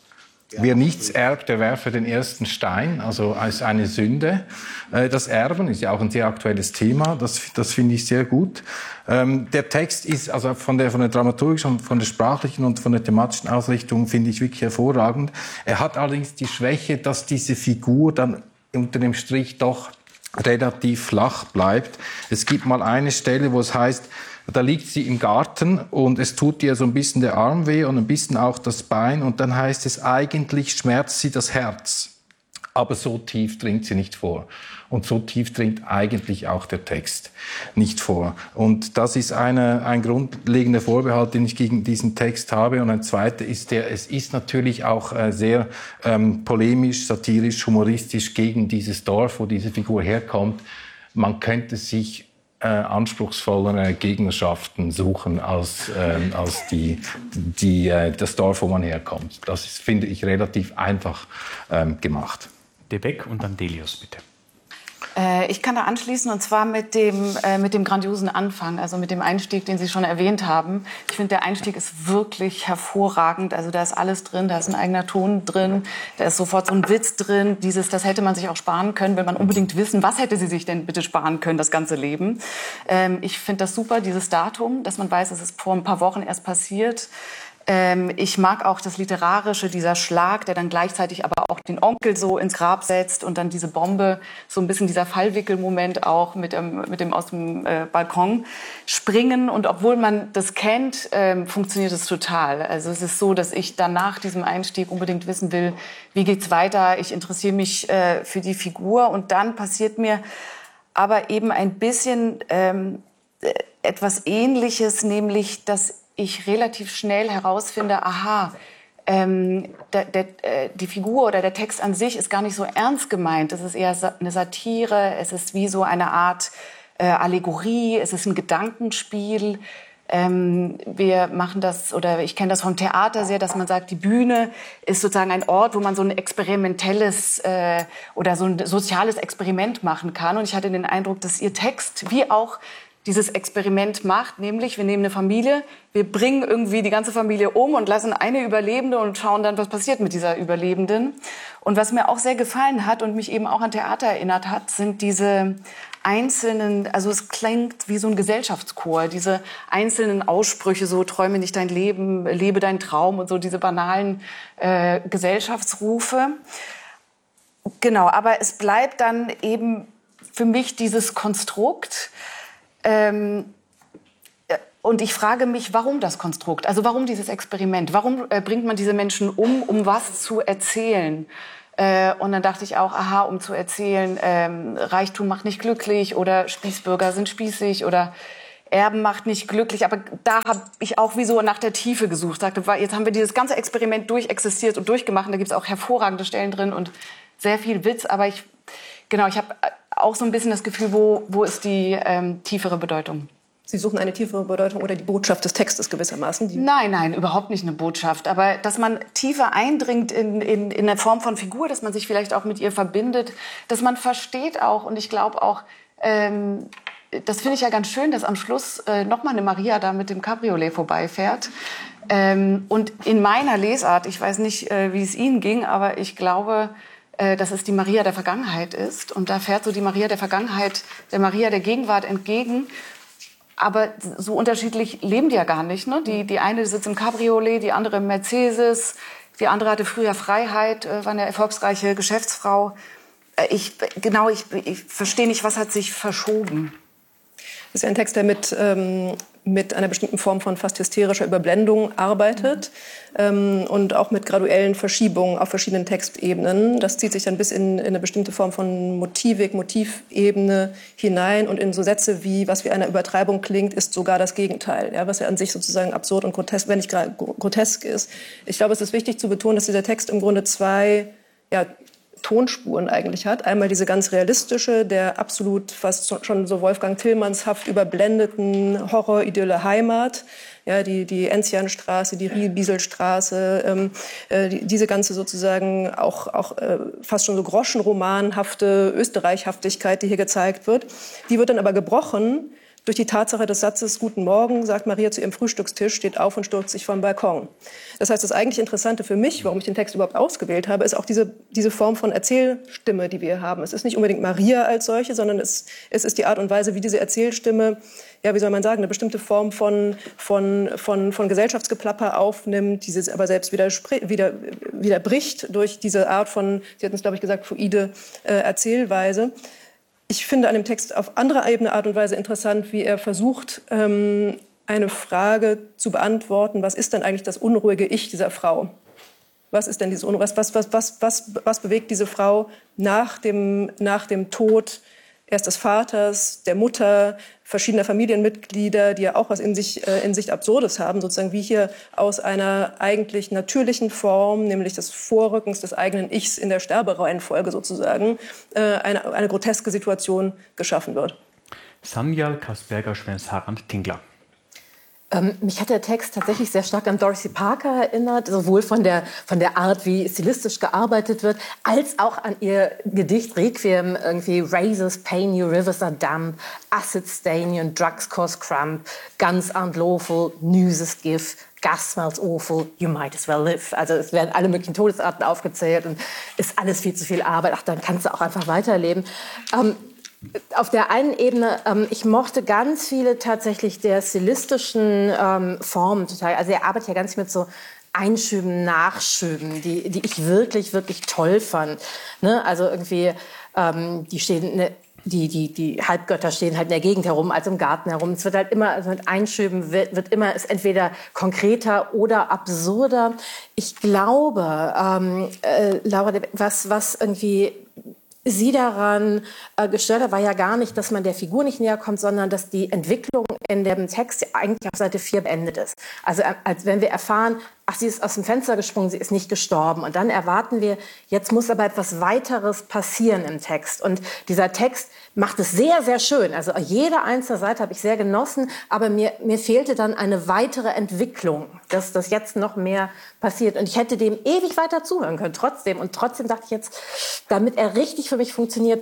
Wer nichts erbt, der werfe den ersten Stein, also als eine Sünde. Das Erben ist ja auch ein sehr aktuelles Thema, das, das finde ich sehr gut. Der Text ist also von der, von der dramaturgischen, von der sprachlichen und von der thematischen Ausrichtung finde ich wirklich hervorragend. Er hat allerdings die Schwäche, dass diese Figur dann unter dem Strich doch relativ flach bleibt. Es gibt mal eine Stelle, wo es heißt, da liegt sie im Garten und es tut ihr so ein bisschen der Arm weh und ein bisschen auch das Bein. Und dann heißt es, eigentlich schmerzt sie das Herz. Aber so tief dringt sie nicht vor. Und so tief dringt eigentlich auch der Text nicht vor. Und das ist eine, ein grundlegender Vorbehalt, den ich gegen diesen Text habe. Und ein zweiter ist der, es ist natürlich auch äh, sehr ähm, polemisch, satirisch, humoristisch gegen dieses Dorf, wo diese Figur herkommt. Man könnte sich Äh, anspruchsvollere Gegnerschaften suchen als, äh, als die, die, äh, das Dorf, wo man herkommt. Das ist, finde ich, relativ einfach ähm, gemacht. De Beck und dann Delius, bitte. Äh, ich kann da anschließen, und zwar mit dem, äh, mit dem grandiosen Anfang, also mit dem Einstieg, den Sie schon erwähnt haben. Ich finde, der Einstieg ist wirklich hervorragend. Also da ist alles drin, da ist ein eigener Ton drin, da ist sofort so ein Witz drin. Dieses, das hätte man sich auch sparen können, will man unbedingt wissen, was hätte sie sich denn bitte sparen können, das ganze Leben. Ähm, ich finde das super, dieses Datum, dass man weiß, es ist vor ein paar Wochen erst passiert. Ähm, ich mag auch das Literarische, dieser Schlag, der dann gleichzeitig aber auch den Onkel so ins Grab setzt und dann diese Bombe, so ein bisschen dieser Fallwickelmoment auch mit dem, mit dem aus dem äh, Balkon springen. Und obwohl man das kennt, ähm, funktioniert es total. Also es ist so, dass ich dann nach diesem Einstieg unbedingt wissen will, wie geht's weiter. Ich interessiere mich äh, für die Figur, und dann passiert mir aber eben ein bisschen ähm, etwas Ähnliches, nämlich dass ich relativ schnell herausfinde, aha, ähm, der, der, äh, die Figur oder der Text an sich ist gar nicht so ernst gemeint. Es ist eher eine Satire, es ist wie so eine Art äh, Allegorie, es ist ein Gedankenspiel. Ähm, wir machen das, oder ich kenne das vom Theater sehr, dass man sagt, die Bühne ist sozusagen ein Ort, wo man so ein experimentelles äh, oder so ein soziales Experiment machen kann. Und ich hatte den Eindruck, dass Ihr Text wie auch dieses Experiment macht, nämlich wir nehmen eine Familie, wir bringen irgendwie die ganze Familie um und lassen eine Überlebende und schauen dann, was passiert mit dieser Überlebenden. Und was mir auch sehr gefallen hat und mich eben auch an Theater erinnert hat, sind diese einzelnen, also es klingt wie so ein Gesellschaftschor, diese einzelnen Aussprüche, so träume nicht dein Leben, lebe deinen Traum und so diese banalen äh, Gesellschaftsrufe. Genau, aber es bleibt dann eben für mich dieses Konstrukt. Ähm, und ich frage mich, warum das Konstrukt? Also warum dieses Experiment? Warum äh, bringt man diese Menschen um, um was zu erzählen? Äh, und dann dachte ich auch, aha, um zu erzählen, ähm, Reichtum macht nicht glücklich oder Spießbürger sind spießig oder Erben macht nicht glücklich. Aber da habe ich auch wie so nach der Tiefe gesucht. Sagte, jetzt haben wir dieses ganze Experiment durchexistiert und durchgemacht. Und da gibt es auch hervorragende Stellen drin und sehr viel Witz. Aber ich, genau, ich habe auch so ein bisschen das Gefühl, wo, wo ist die ähm, tiefere Bedeutung? Sie suchen eine tiefere Bedeutung oder die Botschaft des Textes gewissermaßen? Die nein, nein, überhaupt nicht eine Botschaft. Aber dass man tiefer eindringt in, in, in eine Form von Figur, dass man sich vielleicht auch mit ihr verbindet, dass man versteht auch, und ich glaube auch, ähm, das finde ich ja ganz schön, dass am Schluss äh, nochmal eine Maria da mit dem Cabriolet vorbeifährt. Ähm, und in meiner Lesart, ich weiß nicht, äh, wie es Ihnen ging, aber ich glaube, dass es die Maria der Vergangenheit ist. Und da fährt so die Maria der Vergangenheit der Maria der Gegenwart entgegen. Aber so unterschiedlich leben die ja gar nicht. Ne? Die, die eine sitzt im Cabriolet, die andere im Mercedes. Die andere hatte früher Freiheit, war eine erfolgsreiche Geschäftsfrau. Ich, genau, ich, ich verstehe nicht, was hat sich verschoben. Das ist ja ein Text, der mit, ähm, mit einer bestimmten Form von fast hysterischer Überblendung arbeitet ähm, und auch mit graduellen Verschiebungen auf verschiedenen Textebenen. Das zieht sich dann bis in, in eine bestimmte Form von Motivik, Motivebene hinein und in so Sätze wie, was wie eine Übertreibung klingt, ist sogar das Gegenteil, ja, was ja an sich sozusagen absurd und grotesk, wenn nicht grotesk ist. Ich glaube, es ist wichtig zu betonen, dass dieser Text im Grunde zwei, ja, Tonspuren eigentlich hat. Einmal diese ganz realistische, der absolut fast schon so Wolfgang Tillmannshaft überblendeten Horror-Idylle Heimat, ja, die, die Enzianstraße, die Riebieselstraße, ähm, äh, die, diese ganze sozusagen auch, auch äh, fast schon so groschenromanhafte Österreichhaftigkeit, die hier gezeigt wird, die wird dann aber gebrochen Durch die Tatsache des Satzes »Guten Morgen«, sagt Maria zu ihrem Frühstückstisch, steht auf und stürzt sich vom Balkon. Das heißt, das eigentlich Interessante für mich, warum ich den Text überhaupt ausgewählt habe, ist auch diese, diese Form von Erzählstimme, die wir hier haben. Es ist nicht unbedingt Maria als solche, sondern es, es ist die Art und Weise, wie diese Erzählstimme, ja, wie soll man sagen, eine bestimmte Form von, von, von, von Gesellschaftsgeplapper aufnimmt, dieses aber selbst wieder, wieder, wieder bricht durch diese Art von, Sie hatten es, glaube ich, gesagt, fluide äh, Erzählweise. Ich finde an dem Text auf anderer Ebene Art und Weise interessant, wie er versucht, ähm, eine Frage zu beantworten, was ist denn eigentlich das unruhige Ich dieser Frau? Was ist denn dieses Unruhe? Was, was, was, was, was, was bewegt diese Frau nach dem, nach dem Tod erst des Vaters, der Mutter, verschiedener Familienmitglieder, die ja auch was in sich, äh, in sich Absurdes haben, sozusagen wie hier aus einer eigentlich natürlichen Form, nämlich des Vorrückens des eigenen Ichs in der Sterbereihenfolge sozusagen, äh, eine, eine groteske Situation geschaffen wird. Sanjal Kasperger-Schwens-Harand-Tingler. Ähm, mich hat der Text tatsächlich sehr stark an Dorothy Parker erinnert, sowohl von der, von der Art, wie stilistisch gearbeitet wird, als auch an ihr Gedicht Requiem, irgendwie Razors pain you, rivers are damp, acid stain you and drugs cause cramp, guns aren't lawful, news is give, gas smells awful, you might as well live. Also es werden alle möglichen Todesarten aufgezählt und ist alles viel zu viel Arbeit. Ach, dann kannst du auch einfach weiterleben. Ähm, Auf der einen Ebene, ähm, ich mochte ganz viele tatsächlich der stilistischen ähm, Formen total. Also er arbeitet ja ganz viel mit so Einschüben, Nachschüben, die, die ich wirklich, wirklich toll fand. Ne? Also irgendwie, ähm, die stehen, ne, die, die, die Halbgötter stehen halt in der Gegend herum, also im Garten herum. Es wird halt immer, also mit Einschüben wird, wird immer, ist entweder konkreter oder absurder. Ich glaube, ähm, äh, Laura, was, was irgendwie Sie daran äh, gestört hat, war ja gar nicht, dass man der Figur nicht näher kommt, sondern dass die Entwicklung in dem Text eigentlich auf Seite vier beendet ist. Also äh, als wenn wir erfahren, ach, sie ist aus dem Fenster gesprungen, sie ist nicht gestorben. Und dann erwarten wir, jetzt muss aber etwas weiteres passieren im Text. Und dieser Text macht es sehr, sehr schön. Also jede einzelne Seite habe ich sehr genossen, aber mir, mir fehlte dann eine weitere Entwicklung, dass das jetzt noch mehr passiert. Und ich hätte dem ewig weiter zuhören können, trotzdem. Und trotzdem dachte ich jetzt, damit er richtig für mich funktioniert,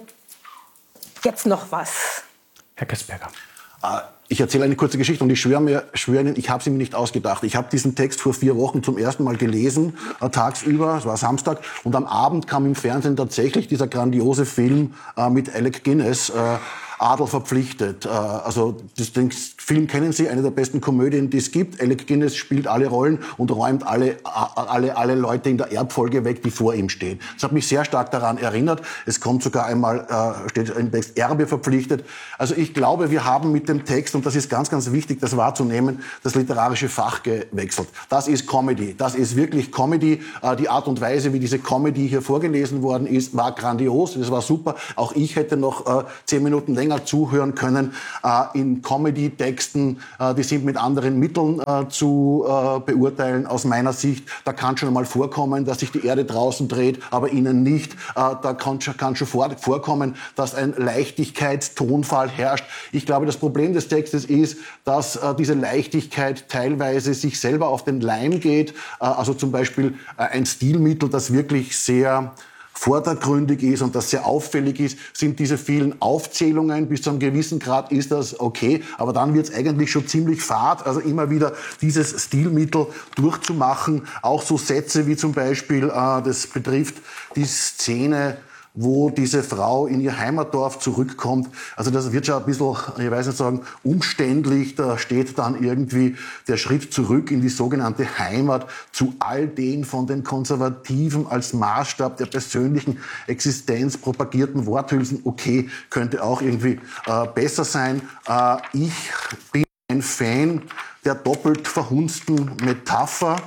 jetzt noch was. Herr Kasperger. Ich erzähle eine kurze Geschichte und ich schwöre mir, schwöre Ihnen, ich habe sie mir nicht ausgedacht. Ich habe diesen Text vor vier Wochen zum ersten Mal gelesen, äh, tagsüber, es war Samstag, und am Abend kam im Fernsehen tatsächlich dieser grandiose Film äh, mit Alec Guinness, äh, Adel verpflichtet. Äh, also das, den Film kennen Sie, eine der besten Komödien, die es gibt. Alec Guinness spielt alle Rollen und räumt alle, alle, alle Leute in der Erbfolge weg, die vor ihm stehen. Das hat mich sehr stark daran erinnert. Es kommt sogar einmal, äh, steht im Text, Erbe verpflichtet. Also ich glaube, wir haben mit dem Text, und das ist ganz, ganz wichtig, das wahrzunehmen, das literarische Fach gewechselt. Das ist Comedy. Das ist wirklich Comedy. Äh, die Art und Weise, wie diese Comedy hier vorgelesen worden ist, war grandios. Das war super. Auch ich hätte noch äh, zehn Minuten länger zuhören können. Äh, in Comedy-Texten, äh, die sind mit anderen Mitteln äh, zu äh, beurteilen. Aus meiner Sicht, da kann schon mal vorkommen, dass sich die Erde draußen dreht, aber innen nicht. Äh, da kann, kann schon vor, vorkommen, dass ein Leichtigkeitstonfall herrscht. Ich glaube, das Problem des Textes ist, dass äh, diese Leichtigkeit teilweise sich selber auf den Leim geht. Äh, also zum Beispiel äh, ein Stilmittel, das wirklich sehr vordergründig ist und das sehr auffällig ist, sind diese vielen Aufzählungen. Bis zu einem gewissen Grad ist das okay, aber dann wird es eigentlich schon ziemlich fad. Also immer wieder dieses Stilmittel durchzumachen. Auch so Sätze wie zum Beispiel, äh, das betrifft die Szene, wo diese Frau in ihr Heimatdorf zurückkommt. Also das wird schon ein bisschen, ich weiß nicht sagen, umständlich. Da steht dann irgendwie der Schritt zurück in die sogenannte Heimat zu all den von den Konservativen als Maßstab der persönlichen Existenz propagierten Worthülsen. Okay, könnte auch irgendwie äh, besser sein. Äh, ich bin ein Fan der doppelt verhunzten Metapher.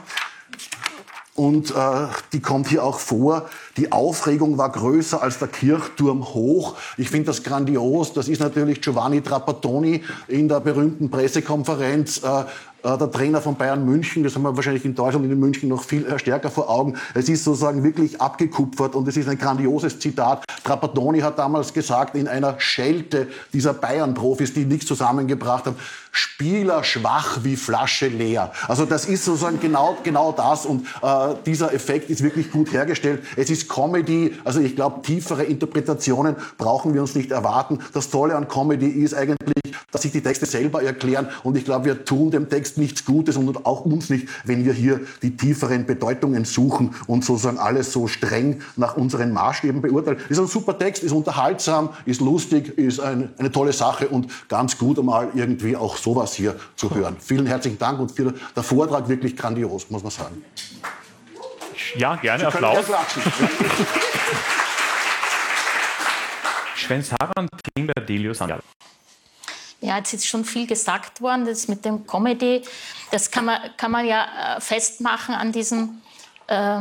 Und äh, die kommt hier auch vor. Die Aufregung war größer als der Kirchturm hoch. Ich finde das grandios. Das ist natürlich Giovanni Trapattoni in der berühmten Pressekonferenz. Äh, der Trainer von Bayern München, das haben wir wahrscheinlich in Deutschland und in München noch viel stärker vor Augen. Es ist sozusagen wirklich abgekupfert und es ist ein grandioses Zitat. Trapattoni hat damals gesagt, in einer Schelte dieser Bayern-Profis, die nichts zusammengebracht haben, Spieler schwach wie Flasche leer. Also das ist sozusagen genau, genau das und äh, dieser Effekt ist wirklich gut hergestellt. Es ist Comedy, also ich glaube, tiefere Interpretationen brauchen wir uns nicht erwarten. Das Tolle an Comedy ist eigentlich, dass sich die Texte selber erklären. Und ich glaube, wir tun dem Text nichts Gutes und auch uns nicht, wenn wir hier die tieferen Bedeutungen suchen und sozusagen alles so streng nach unseren Maßstäben beurteilen. Ist ein super Text, ist unterhaltsam, ist lustig, ist ein, eine tolle Sache und ganz gut, einmal irgendwie auch sowas hier zu hören. Vielen herzlichen Dank und für der Vortrag wirklich grandios, muss man sagen. Ja, gerne Applaus. Schwensaran Timberdelius. Ja, jetzt ist schon viel gesagt worden, das mit dem Comedy, das kann man, kann man ja festmachen an diesem, äh,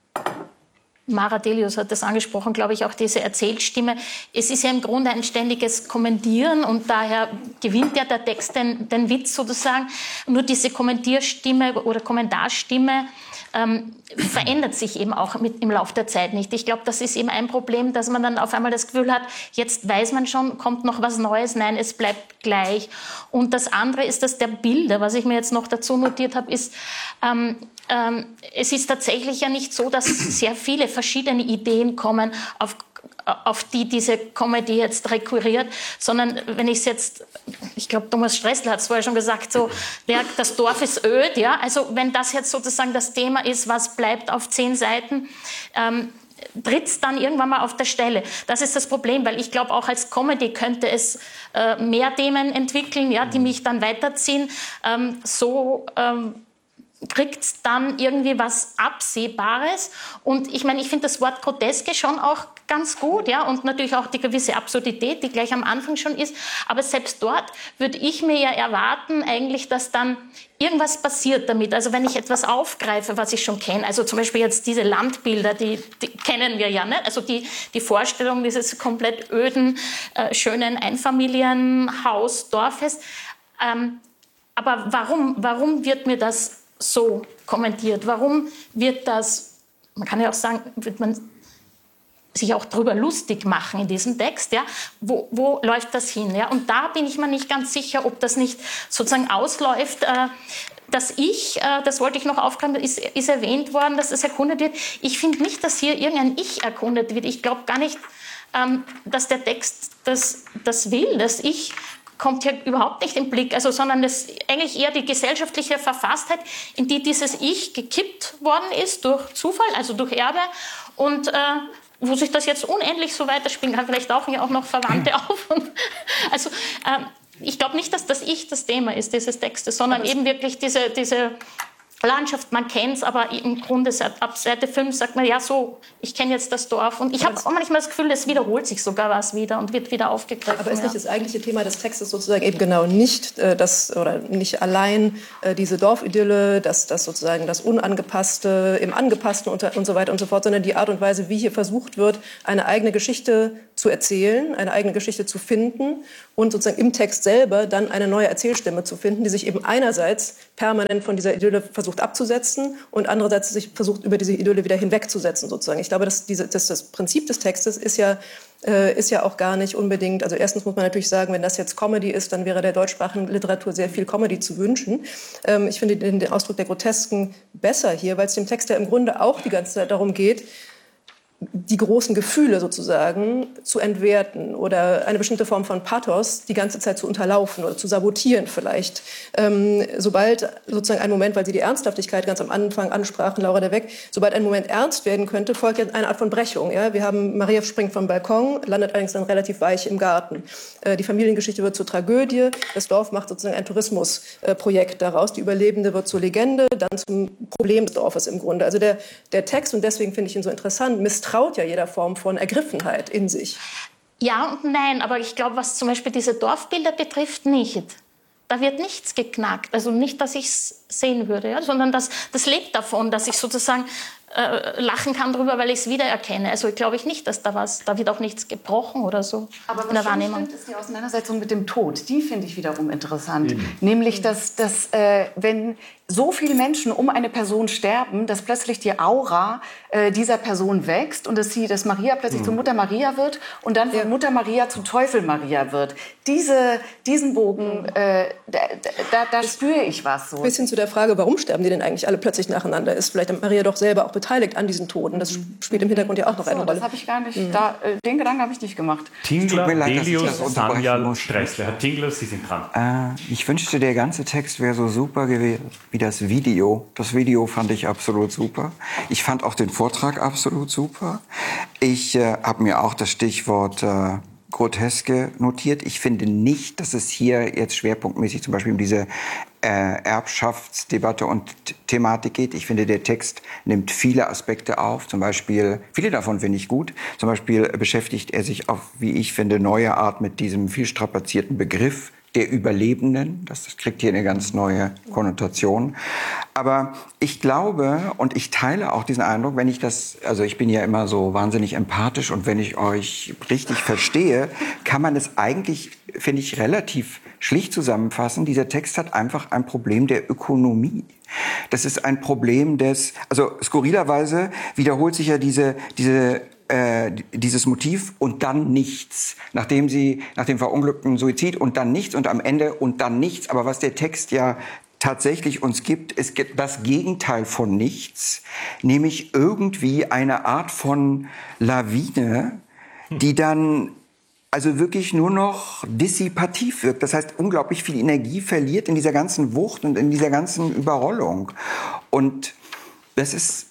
Mara Delius hat das angesprochen, glaube ich, auch diese Erzählstimme. Es ist ja im Grunde ein ständiges Kommentieren und daher gewinnt ja der Text den, den Witz sozusagen. Nur diese Kommentierstimme oder Kommentarstimme ähm, verändert sich eben auch mit, im Laufe der Zeit nicht. Ich glaube, das ist eben ein Problem, dass man dann auf einmal das Gefühl hat, jetzt weiß man schon, kommt noch was Neues. Nein, es bleibt gleich. Und das andere ist, dass der Bilder, was ich mir jetzt noch dazu notiert habe, ist, ähm, ähm, es ist tatsächlich ja nicht so, dass sehr viele verschiedene Ideen kommen, auf auf die diese Comedy jetzt rekurriert, sondern wenn ich es jetzt, ich glaube, Thomas Stressler hat es vorher schon gesagt, so, der, das Dorf ist öd, ja, also wenn das jetzt sozusagen das Thema ist, was bleibt auf zehn Seiten, ähm, tritt es dann irgendwann mal auf der Stelle. Das ist das Problem, weil ich glaube, auch als Comedy könnte es äh, mehr Themen entwickeln, ja, die mich dann weiterziehen, ähm, so ähm, kriegt es dann irgendwie was Absehbares. Und ich meine, ich finde das Wort Groteske schon auch ganz gut, ja, und natürlich auch die gewisse Absurdität, die gleich am Anfang schon ist. Aber selbst dort würde ich mir ja erwarten, eigentlich, dass dann irgendwas passiert damit. Also wenn ich etwas aufgreife, was ich schon kenne, also zum Beispiel jetzt diese Landbilder, die, die kennen wir ja, ne? Also die, die Vorstellung dieses komplett öden, äh, schönen Einfamilienhaus, Dorfes. Ähm, aber warum, warum wird mir das so kommentiert? Warum wird das, man kann ja auch sagen, wird man sich auch darüber lustig machen in diesem Text, ja? Wo, wo läuft das hin? Ja? Und da bin ich mir nicht ganz sicher, ob das nicht sozusagen ausläuft, äh, dass ich, äh, das wollte ich noch aufgreifen, ist, ist erwähnt worden, dass das erkundet wird. Ich finde nicht, dass hier irgendein Ich erkundet wird. Ich glaube gar nicht, ähm, dass der Text das, das will, dass ich kommt hier überhaupt nicht im Blick, also, sondern es eigentlich eher die gesellschaftliche Verfasstheit, in die dieses Ich gekippt worden ist durch Zufall, also durch Erbe und äh, wo sich das jetzt unendlich so weiterspielen kann, vielleicht tauchen ja auch noch Verwandte auf. Und, also äh, ich glaube nicht, dass das Ich das Thema ist dieses Textes, sondern eben wirklich diese, diese Landschaft, man kennt es, aber im Grunde ab Seite fünf sagt man, ja so, ich kenne jetzt das Dorf. Und ich habe auch manchmal das Gefühl, es wiederholt sich sogar was wieder und wird wieder aufgegriffen. Aber ist nicht ja. das eigentliche Thema des Textes sozusagen eben genau nicht äh, das, oder nicht allein äh, diese Dorfidylle, das, das sozusagen das Unangepasste im Angepassten und, und so weiter und so fort, sondern die Art und Weise, wie hier versucht wird, eine eigene Geschichte zu erzählen, eine eigene Geschichte zu finden und sozusagen im Text selber dann eine neue Erzählstimme zu finden, die sich eben einerseits permanent von dieser Idylle versucht abzusetzen und andererseits sich versucht, über diese Idylle wieder hinwegzusetzen sozusagen. Ich glaube, dass diese, dass das Prinzip des Textes ist ja, äh, ist ja auch gar nicht unbedingt, also erstens muss man natürlich sagen, wenn das jetzt Comedy ist, dann wäre der deutschsprachigen Literatur sehr viel Comedy zu wünschen. Ähm, ich finde den, den Ausdruck der Grotesken besser hier, weil es dem Text ja im Grunde auch die ganze Zeit darum geht, die großen Gefühle sozusagen zu entwerten oder eine bestimmte Form von Pathos die ganze Zeit zu unterlaufen oder zu sabotieren vielleicht. Ähm, sobald sozusagen ein Moment, weil Sie die Ernsthaftigkeit ganz am Anfang ansprachen, Laura de Weck, sobald ein Moment ernst werden könnte, folgt ja eine Art von Brechung. Ja? Wir haben, Maria springt vom Balkon, landet allerdings dann relativ weich im Garten. Äh, die Familiengeschichte wird zur Tragödie, das Dorf macht sozusagen ein Tourismusprojekt äh, daraus, die Überlebende wird zur Legende, dann zum Problem des Dorfes im Grunde. Also der, der Text, und deswegen finde ich ihn so interessant, misstraut ja jeder Form von Ergriffenheit in sich. Ja und nein, aber ich glaube, was zum Beispiel diese Dorfbilder betrifft, nicht. Da wird nichts geknackt. Also nicht, dass ich es sehen würde, ja, sondern das, das lebt davon, dass ich sozusagen äh, lachen kann drüber, weil ich es wiedererkenne. Also glaube ich nicht, dass da was, da wird auch nichts gebrochen oder so. Aber in der was Wahrnehmung. ich finde, ist die Auseinandersetzung mit dem Tod. Die finde ich wiederum interessant. Mhm. Nämlich, dass, dass äh, wenn so viele Menschen um eine Person sterben, dass plötzlich die Aura äh, dieser Person wächst und dass, sie, dass Maria plötzlich mhm. zu Mutter Maria wird und dann von ja. Mutter Maria zu Teufel Maria wird. Diese, diesen Bogen, äh, da, da, da spüre ich was so. Bis hin zu der Frage, warum sterben die denn eigentlich alle plötzlich nacheinander, ist vielleicht Maria doch selber auch beteiligt an diesen Toten. Das spielt im Hintergrund ja auch noch so, eine Rolle. Das habe ich gar nicht, mhm. da, äh, den Gedanken habe ich nicht gemacht. Tingler, leid, Delius, Sanyal, Stressler. Herr Tingler, Sie sind dran. Äh, ich wünschte, der ganze Text wäre so super gewesen wie das Video. Das Video fand ich absolut super. Ich fand auch den Vortrag absolut super. Ich äh, habe mir auch das Stichwort äh, Groteske notiert. Ich finde nicht, dass es hier jetzt schwerpunktmäßig zum Beispiel um diese äh, Erbschaftsdebatte und Thematik geht. Ich finde, der Text nimmt viele Aspekte auf. Zum Beispiel, viele davon finde ich gut. Zum Beispiel beschäftigt er sich auf, wie ich finde, neue Art mit diesem viel strapazierten Begriff der Überlebenden. Das kriegt hier eine ganz neue Konnotation. Aber ich glaube und ich teile auch diesen Eindruck, wenn ich das, also ich bin ja immer so wahnsinnig empathisch und wenn ich euch richtig verstehe, kann man es eigentlich, finde ich, relativ schlicht zusammenfassen. Dieser Text hat einfach ein Problem der Ökonomie. Das ist ein Problem des, also skurrilerweise wiederholt sich ja diese, diese Äh, dieses Motiv und dann nichts. Nachdem sie, nach dem verunglückten Suizid und dann nichts und am Ende und dann nichts. Aber was der Text ja tatsächlich uns gibt, ist das Gegenteil von nichts, nämlich irgendwie eine Art von Lawine, die dann also wirklich nur noch dissipativ wirkt. Das heißt, unglaublich viel Energie verliert in dieser ganzen Wucht und in dieser ganzen Überrollung. Und das ist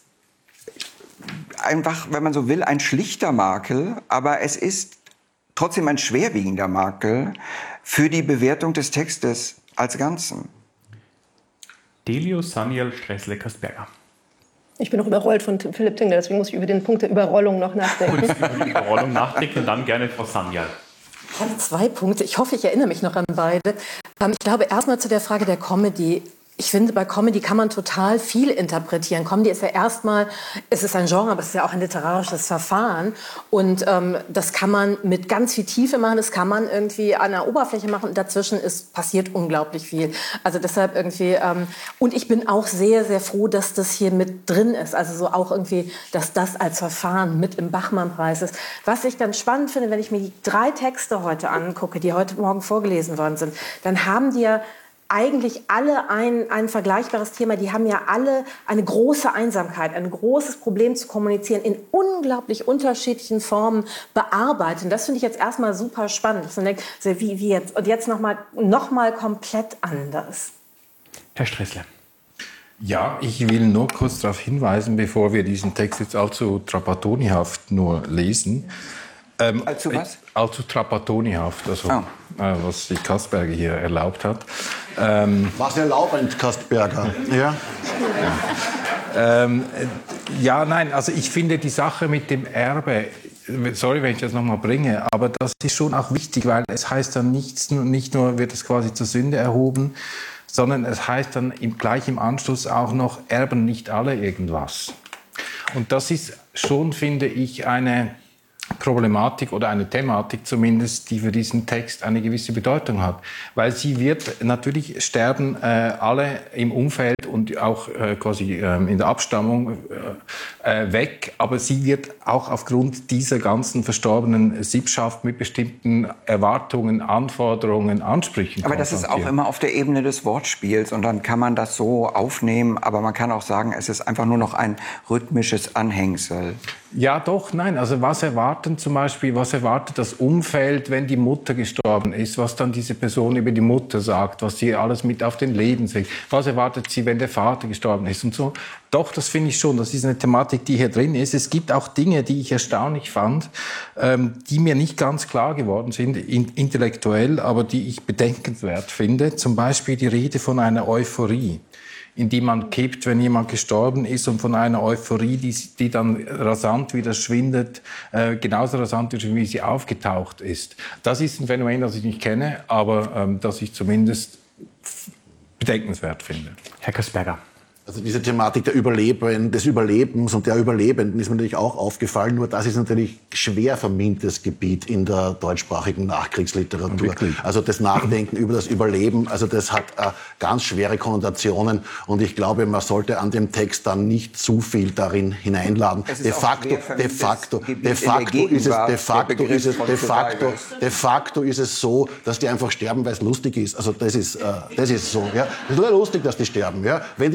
einfach, wenn man so will, ein schlichter Makel, aber es ist trotzdem ein schwerwiegender Makel für die Bewertung des Textes als Ganzen. Delius, Sanyal, Stressler, Kasperger. Ich bin noch überrollt von Philipp Tingler, deswegen muss ich über den Punkt der Überrollung noch nachdenken. Kurz über die Überrollung nachdenken und dann gerne Frau Sanyal. Ich habe zwei Punkte. Ich hoffe, ich erinnere mich noch an beide. Ich glaube, erstmal zu der Frage der Comedy. Ich finde, bei Comedy kann man total viel interpretieren. Comedy ist ja erstmal, es ist ein Genre, aber es ist ja auch ein literarisches Verfahren. Und ähm, das kann man mit ganz viel Tiefe machen, das kann man irgendwie an der Oberfläche machen. Und dazwischen ist, passiert unglaublich viel. Also deshalb irgendwie, ähm, und ich bin auch sehr, sehr froh, dass das hier mit drin ist. Also so auch irgendwie, dass das als Verfahren mit im Bachmann-Preis ist. Was ich dann spannend finde, wenn ich mir die drei Texte heute angucke, die heute Morgen vorgelesen worden sind, dann haben die ja eigentlich alle ein, ein vergleichbares Thema. Die haben ja alle eine große Einsamkeit, ein großes Problem zu kommunizieren, in unglaublich unterschiedlichen Formen bearbeiten. Das finde ich jetzt erstmal super spannend. Ich denke, wie, wie jetzt? Und jetzt nochmal noch mal komplett anders. Herr Stressler. Ja, ich will nur kurz darauf hinweisen, bevor wir diesen Text jetzt allzu trapatonihaft nur lesen. Ähm, allzu was? Äh, allzu trapatonihaft, also oh. äh, was die Kasperger hier erlaubt hat. Ähm, was erlaubend, Kasperger? Ja. ja. Ähm, ja, nein, also ich finde die Sache mit dem Erbe, sorry, wenn ich das nochmal bringe, aber das ist schon auch wichtig, weil es heißt dann nichts, nicht nur wird es quasi zur Sünde erhoben, sondern es heißt dann im, gleich im Anschluss auch noch, erben nicht alle irgendwas. Und das ist schon, finde ich, eine Problematik oder eine Thematik zumindest, die für diesen Text eine gewisse Bedeutung hat. Weil sie wird, natürlich sterben äh, alle im Umfeld und auch äh, quasi äh, in der Abstammung äh, weg, aber sie wird auch aufgrund dieser ganzen verstorbenen Sippschaft mit bestimmten Erwartungen, Anforderungen, Ansprüchen Aber das ist auch immer auf der Ebene des Wortspiels und dann kann man das so aufnehmen, aber man kann auch sagen, es ist einfach nur noch ein rhythmisches Anhängsel. Ja, doch, nein. Also was erwarten zum Beispiel, was erwartet das Umfeld, wenn die Mutter gestorben ist, was dann diese Person über die Mutter sagt, was sie alles mit auf den Leben bringt, was erwartet sie, wenn der Vater gestorben ist und so. Doch, das finde ich schon, das ist eine Thematik, die hier drin ist. Es gibt auch Dinge, die ich erstaunlich fand, ähm, die mir nicht ganz klar geworden sind, in, intellektuell, aber die ich bedenkenswert finde. Zum Beispiel die Rede von einer Euphorie, in die man kippt, wenn jemand gestorben ist, und von einer Euphorie, die, die dann rasant wieder schwindet, äh, genauso rasant wie sie aufgetaucht ist. Das ist ein Phänomen, das ich nicht kenne, aber ähm, das ich zumindest bedenkenswert finde. Herr Kasperger. Also diese Thematik der Überleben, des Überlebens und der Überlebenden ist mir natürlich auch aufgefallen. Nur das ist natürlich schwer vermintes Gebiet in der deutschsprachigen Nachkriegsliteratur. Also das Nachdenken über das Überleben, also das hat äh, ganz schwere Konnotationen. Und ich glaube, man sollte an dem Text dann nicht zu viel darin hineinladen. De facto, de facto, de facto ist es, de facto ist es, de facto, de facto ist es so, dass die einfach sterben, weil es lustig ist. Also das ist, äh, das ist so. Ja, es ist nur lustig, dass die sterben. Ja, wenn die nicht sterben,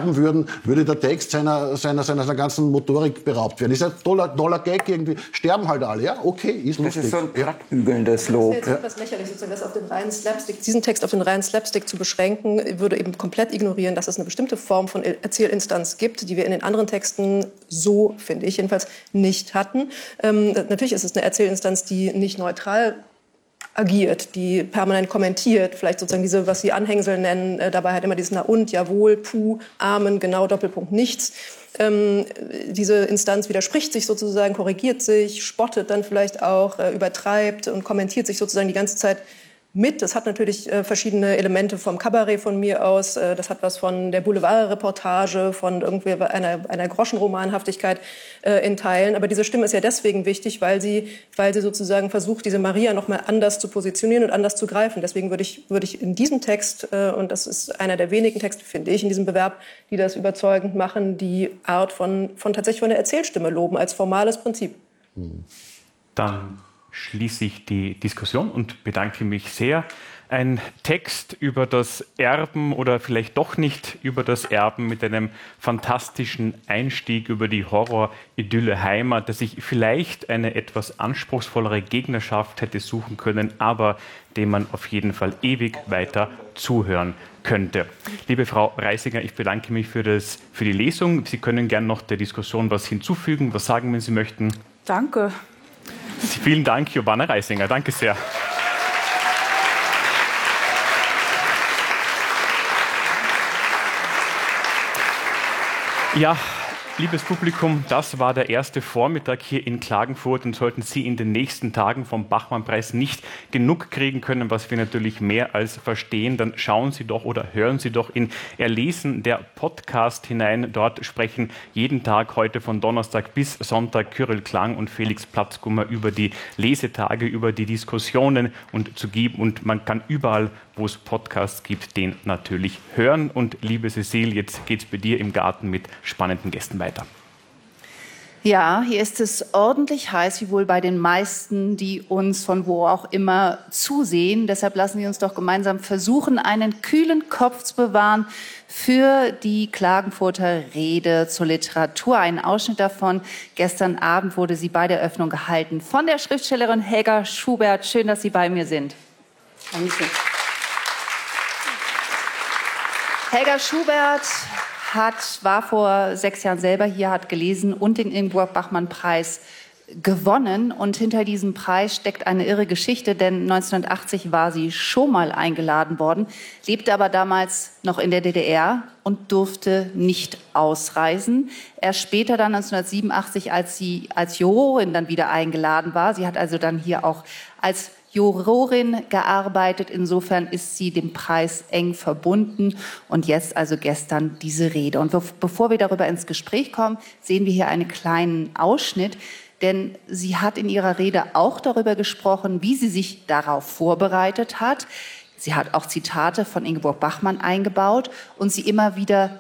sterben würden, würde der Text seiner, seiner, seiner, seiner ganzen Motorik beraubt werden. Das ist ein toller, toller Gag irgendwie. Sterben halt alle, ja? Okay, ist lustig. Das ist so ein plattbügelndes Lob. Das ist jetzt etwas lächerlich, sozusagen, das auf den reinen Slapstick, diesen Text auf den reinen Slapstick zu beschränken, würde eben komplett ignorieren, dass es eine bestimmte Form von Erzählinstanz gibt, die wir in den anderen Texten so, finde ich, jedenfalls nicht hatten. Ähm, natürlich ist es eine Erzählinstanz, die nicht neutral agiert, die permanent kommentiert, vielleicht sozusagen diese, was Sie Anhängsel nennen, äh, dabei halt immer dieses Na und, Jawohl, Puh, Amen, genau, Doppelpunkt, nichts. Ähm, diese Instanz widerspricht sich sozusagen, korrigiert sich, spottet dann vielleicht auch, äh, übertreibt und kommentiert sich sozusagen die ganze Zeit mit. Das hat natürlich äh, verschiedene Elemente vom Kabarett von mir aus. Äh, das hat was von der Boulevardreportage, von irgendwie einer, einer Groschenromanhaftigkeit äh, in Teilen. Aber diese Stimme ist ja deswegen wichtig, weil sie, weil sie sozusagen versucht, diese Maria noch mal anders zu positionieren und anders zu greifen. Deswegen würde ich, würde ich in diesem Text, äh, und das ist einer der wenigen Texte, finde ich, in diesem Bewerb, die das überzeugend machen, die Art von, von tatsächlich von der Erzählstimme loben als formales Prinzip. Dann schließe ich die Diskussion und bedanke mich sehr. Ein Text über das Erben oder vielleicht doch nicht über das Erben mit einem fantastischen Einstieg über die Horror-Idylle Heimat, dass ich vielleicht eine etwas anspruchsvollere Gegnerschaft hätte suchen können, aber dem man auf jeden Fall ewig weiter zuhören könnte. Liebe Frau Reisinger, ich bedanke mich für, das, für die Lesung. Sie können gerne noch der Diskussion was hinzufügen, was sagen, wenn Sie möchten. Danke. Vielen Dank, Giovanna Reisinger. Danke sehr. Ja, liebes Publikum, das war der erste Vormittag hier in Klagenfurt und sollten Sie in den nächsten Tagen vom Bachmann-Preis nicht genug kriegen können, was wir natürlich mehr als verstehen, dann schauen Sie doch oder hören Sie doch in Erlesen, der Podcast hinein. Dort sprechen jeden Tag heute von Donnerstag bis Sonntag Kyrill Klang und Felix Platzgummer über die Lesetage, über die Diskussionen und zu geben. Und man kann überall, wo es Podcasts gibt, den natürlich hören. Und liebe Cecile, jetzt geht's bei dir im Garten mit spannenden Gästen weiter. Ja, hier ist es ordentlich heiß, wie wohl bei den meisten, die uns von wo auch immer zusehen. Deshalb lassen Sie uns doch gemeinsam versuchen, einen kühlen Kopf zu bewahren für die Klagenfurter Rede zur Literatur. Ein Ausschnitt davon. Gestern Abend wurde sie bei der Eröffnung gehalten von der Schriftstellerin Helga Schubert. Schön, dass Sie bei mir sind. Danke. Helga Schubert hat, war vor sechs Jahren selber hier, hat gelesen und den Ingeborg-Bachmann-Preis gewonnen. Und hinter diesem Preis steckt eine irre Geschichte, denn neunzehnhundertachtzig war sie schon mal eingeladen worden, lebte aber damals noch in der D D R und durfte nicht ausreisen. Erst später, dann neunzehnhundertsiebenundachtzig, als sie als Jurorin dann wieder eingeladen war. Sie hat also dann hier auch als Jurorin gearbeitet. Insofern ist sie dem Preis eng verbunden. Und jetzt, also gestern, diese Rede. Und bevor wir darüber ins Gespräch kommen, sehen wir hier einen kleinen Ausschnitt. Denn sie hat in ihrer Rede auch darüber gesprochen, wie sie sich darauf vorbereitet hat. Sie hat auch Zitate von Ingeborg Bachmann eingebaut und sie immer wieder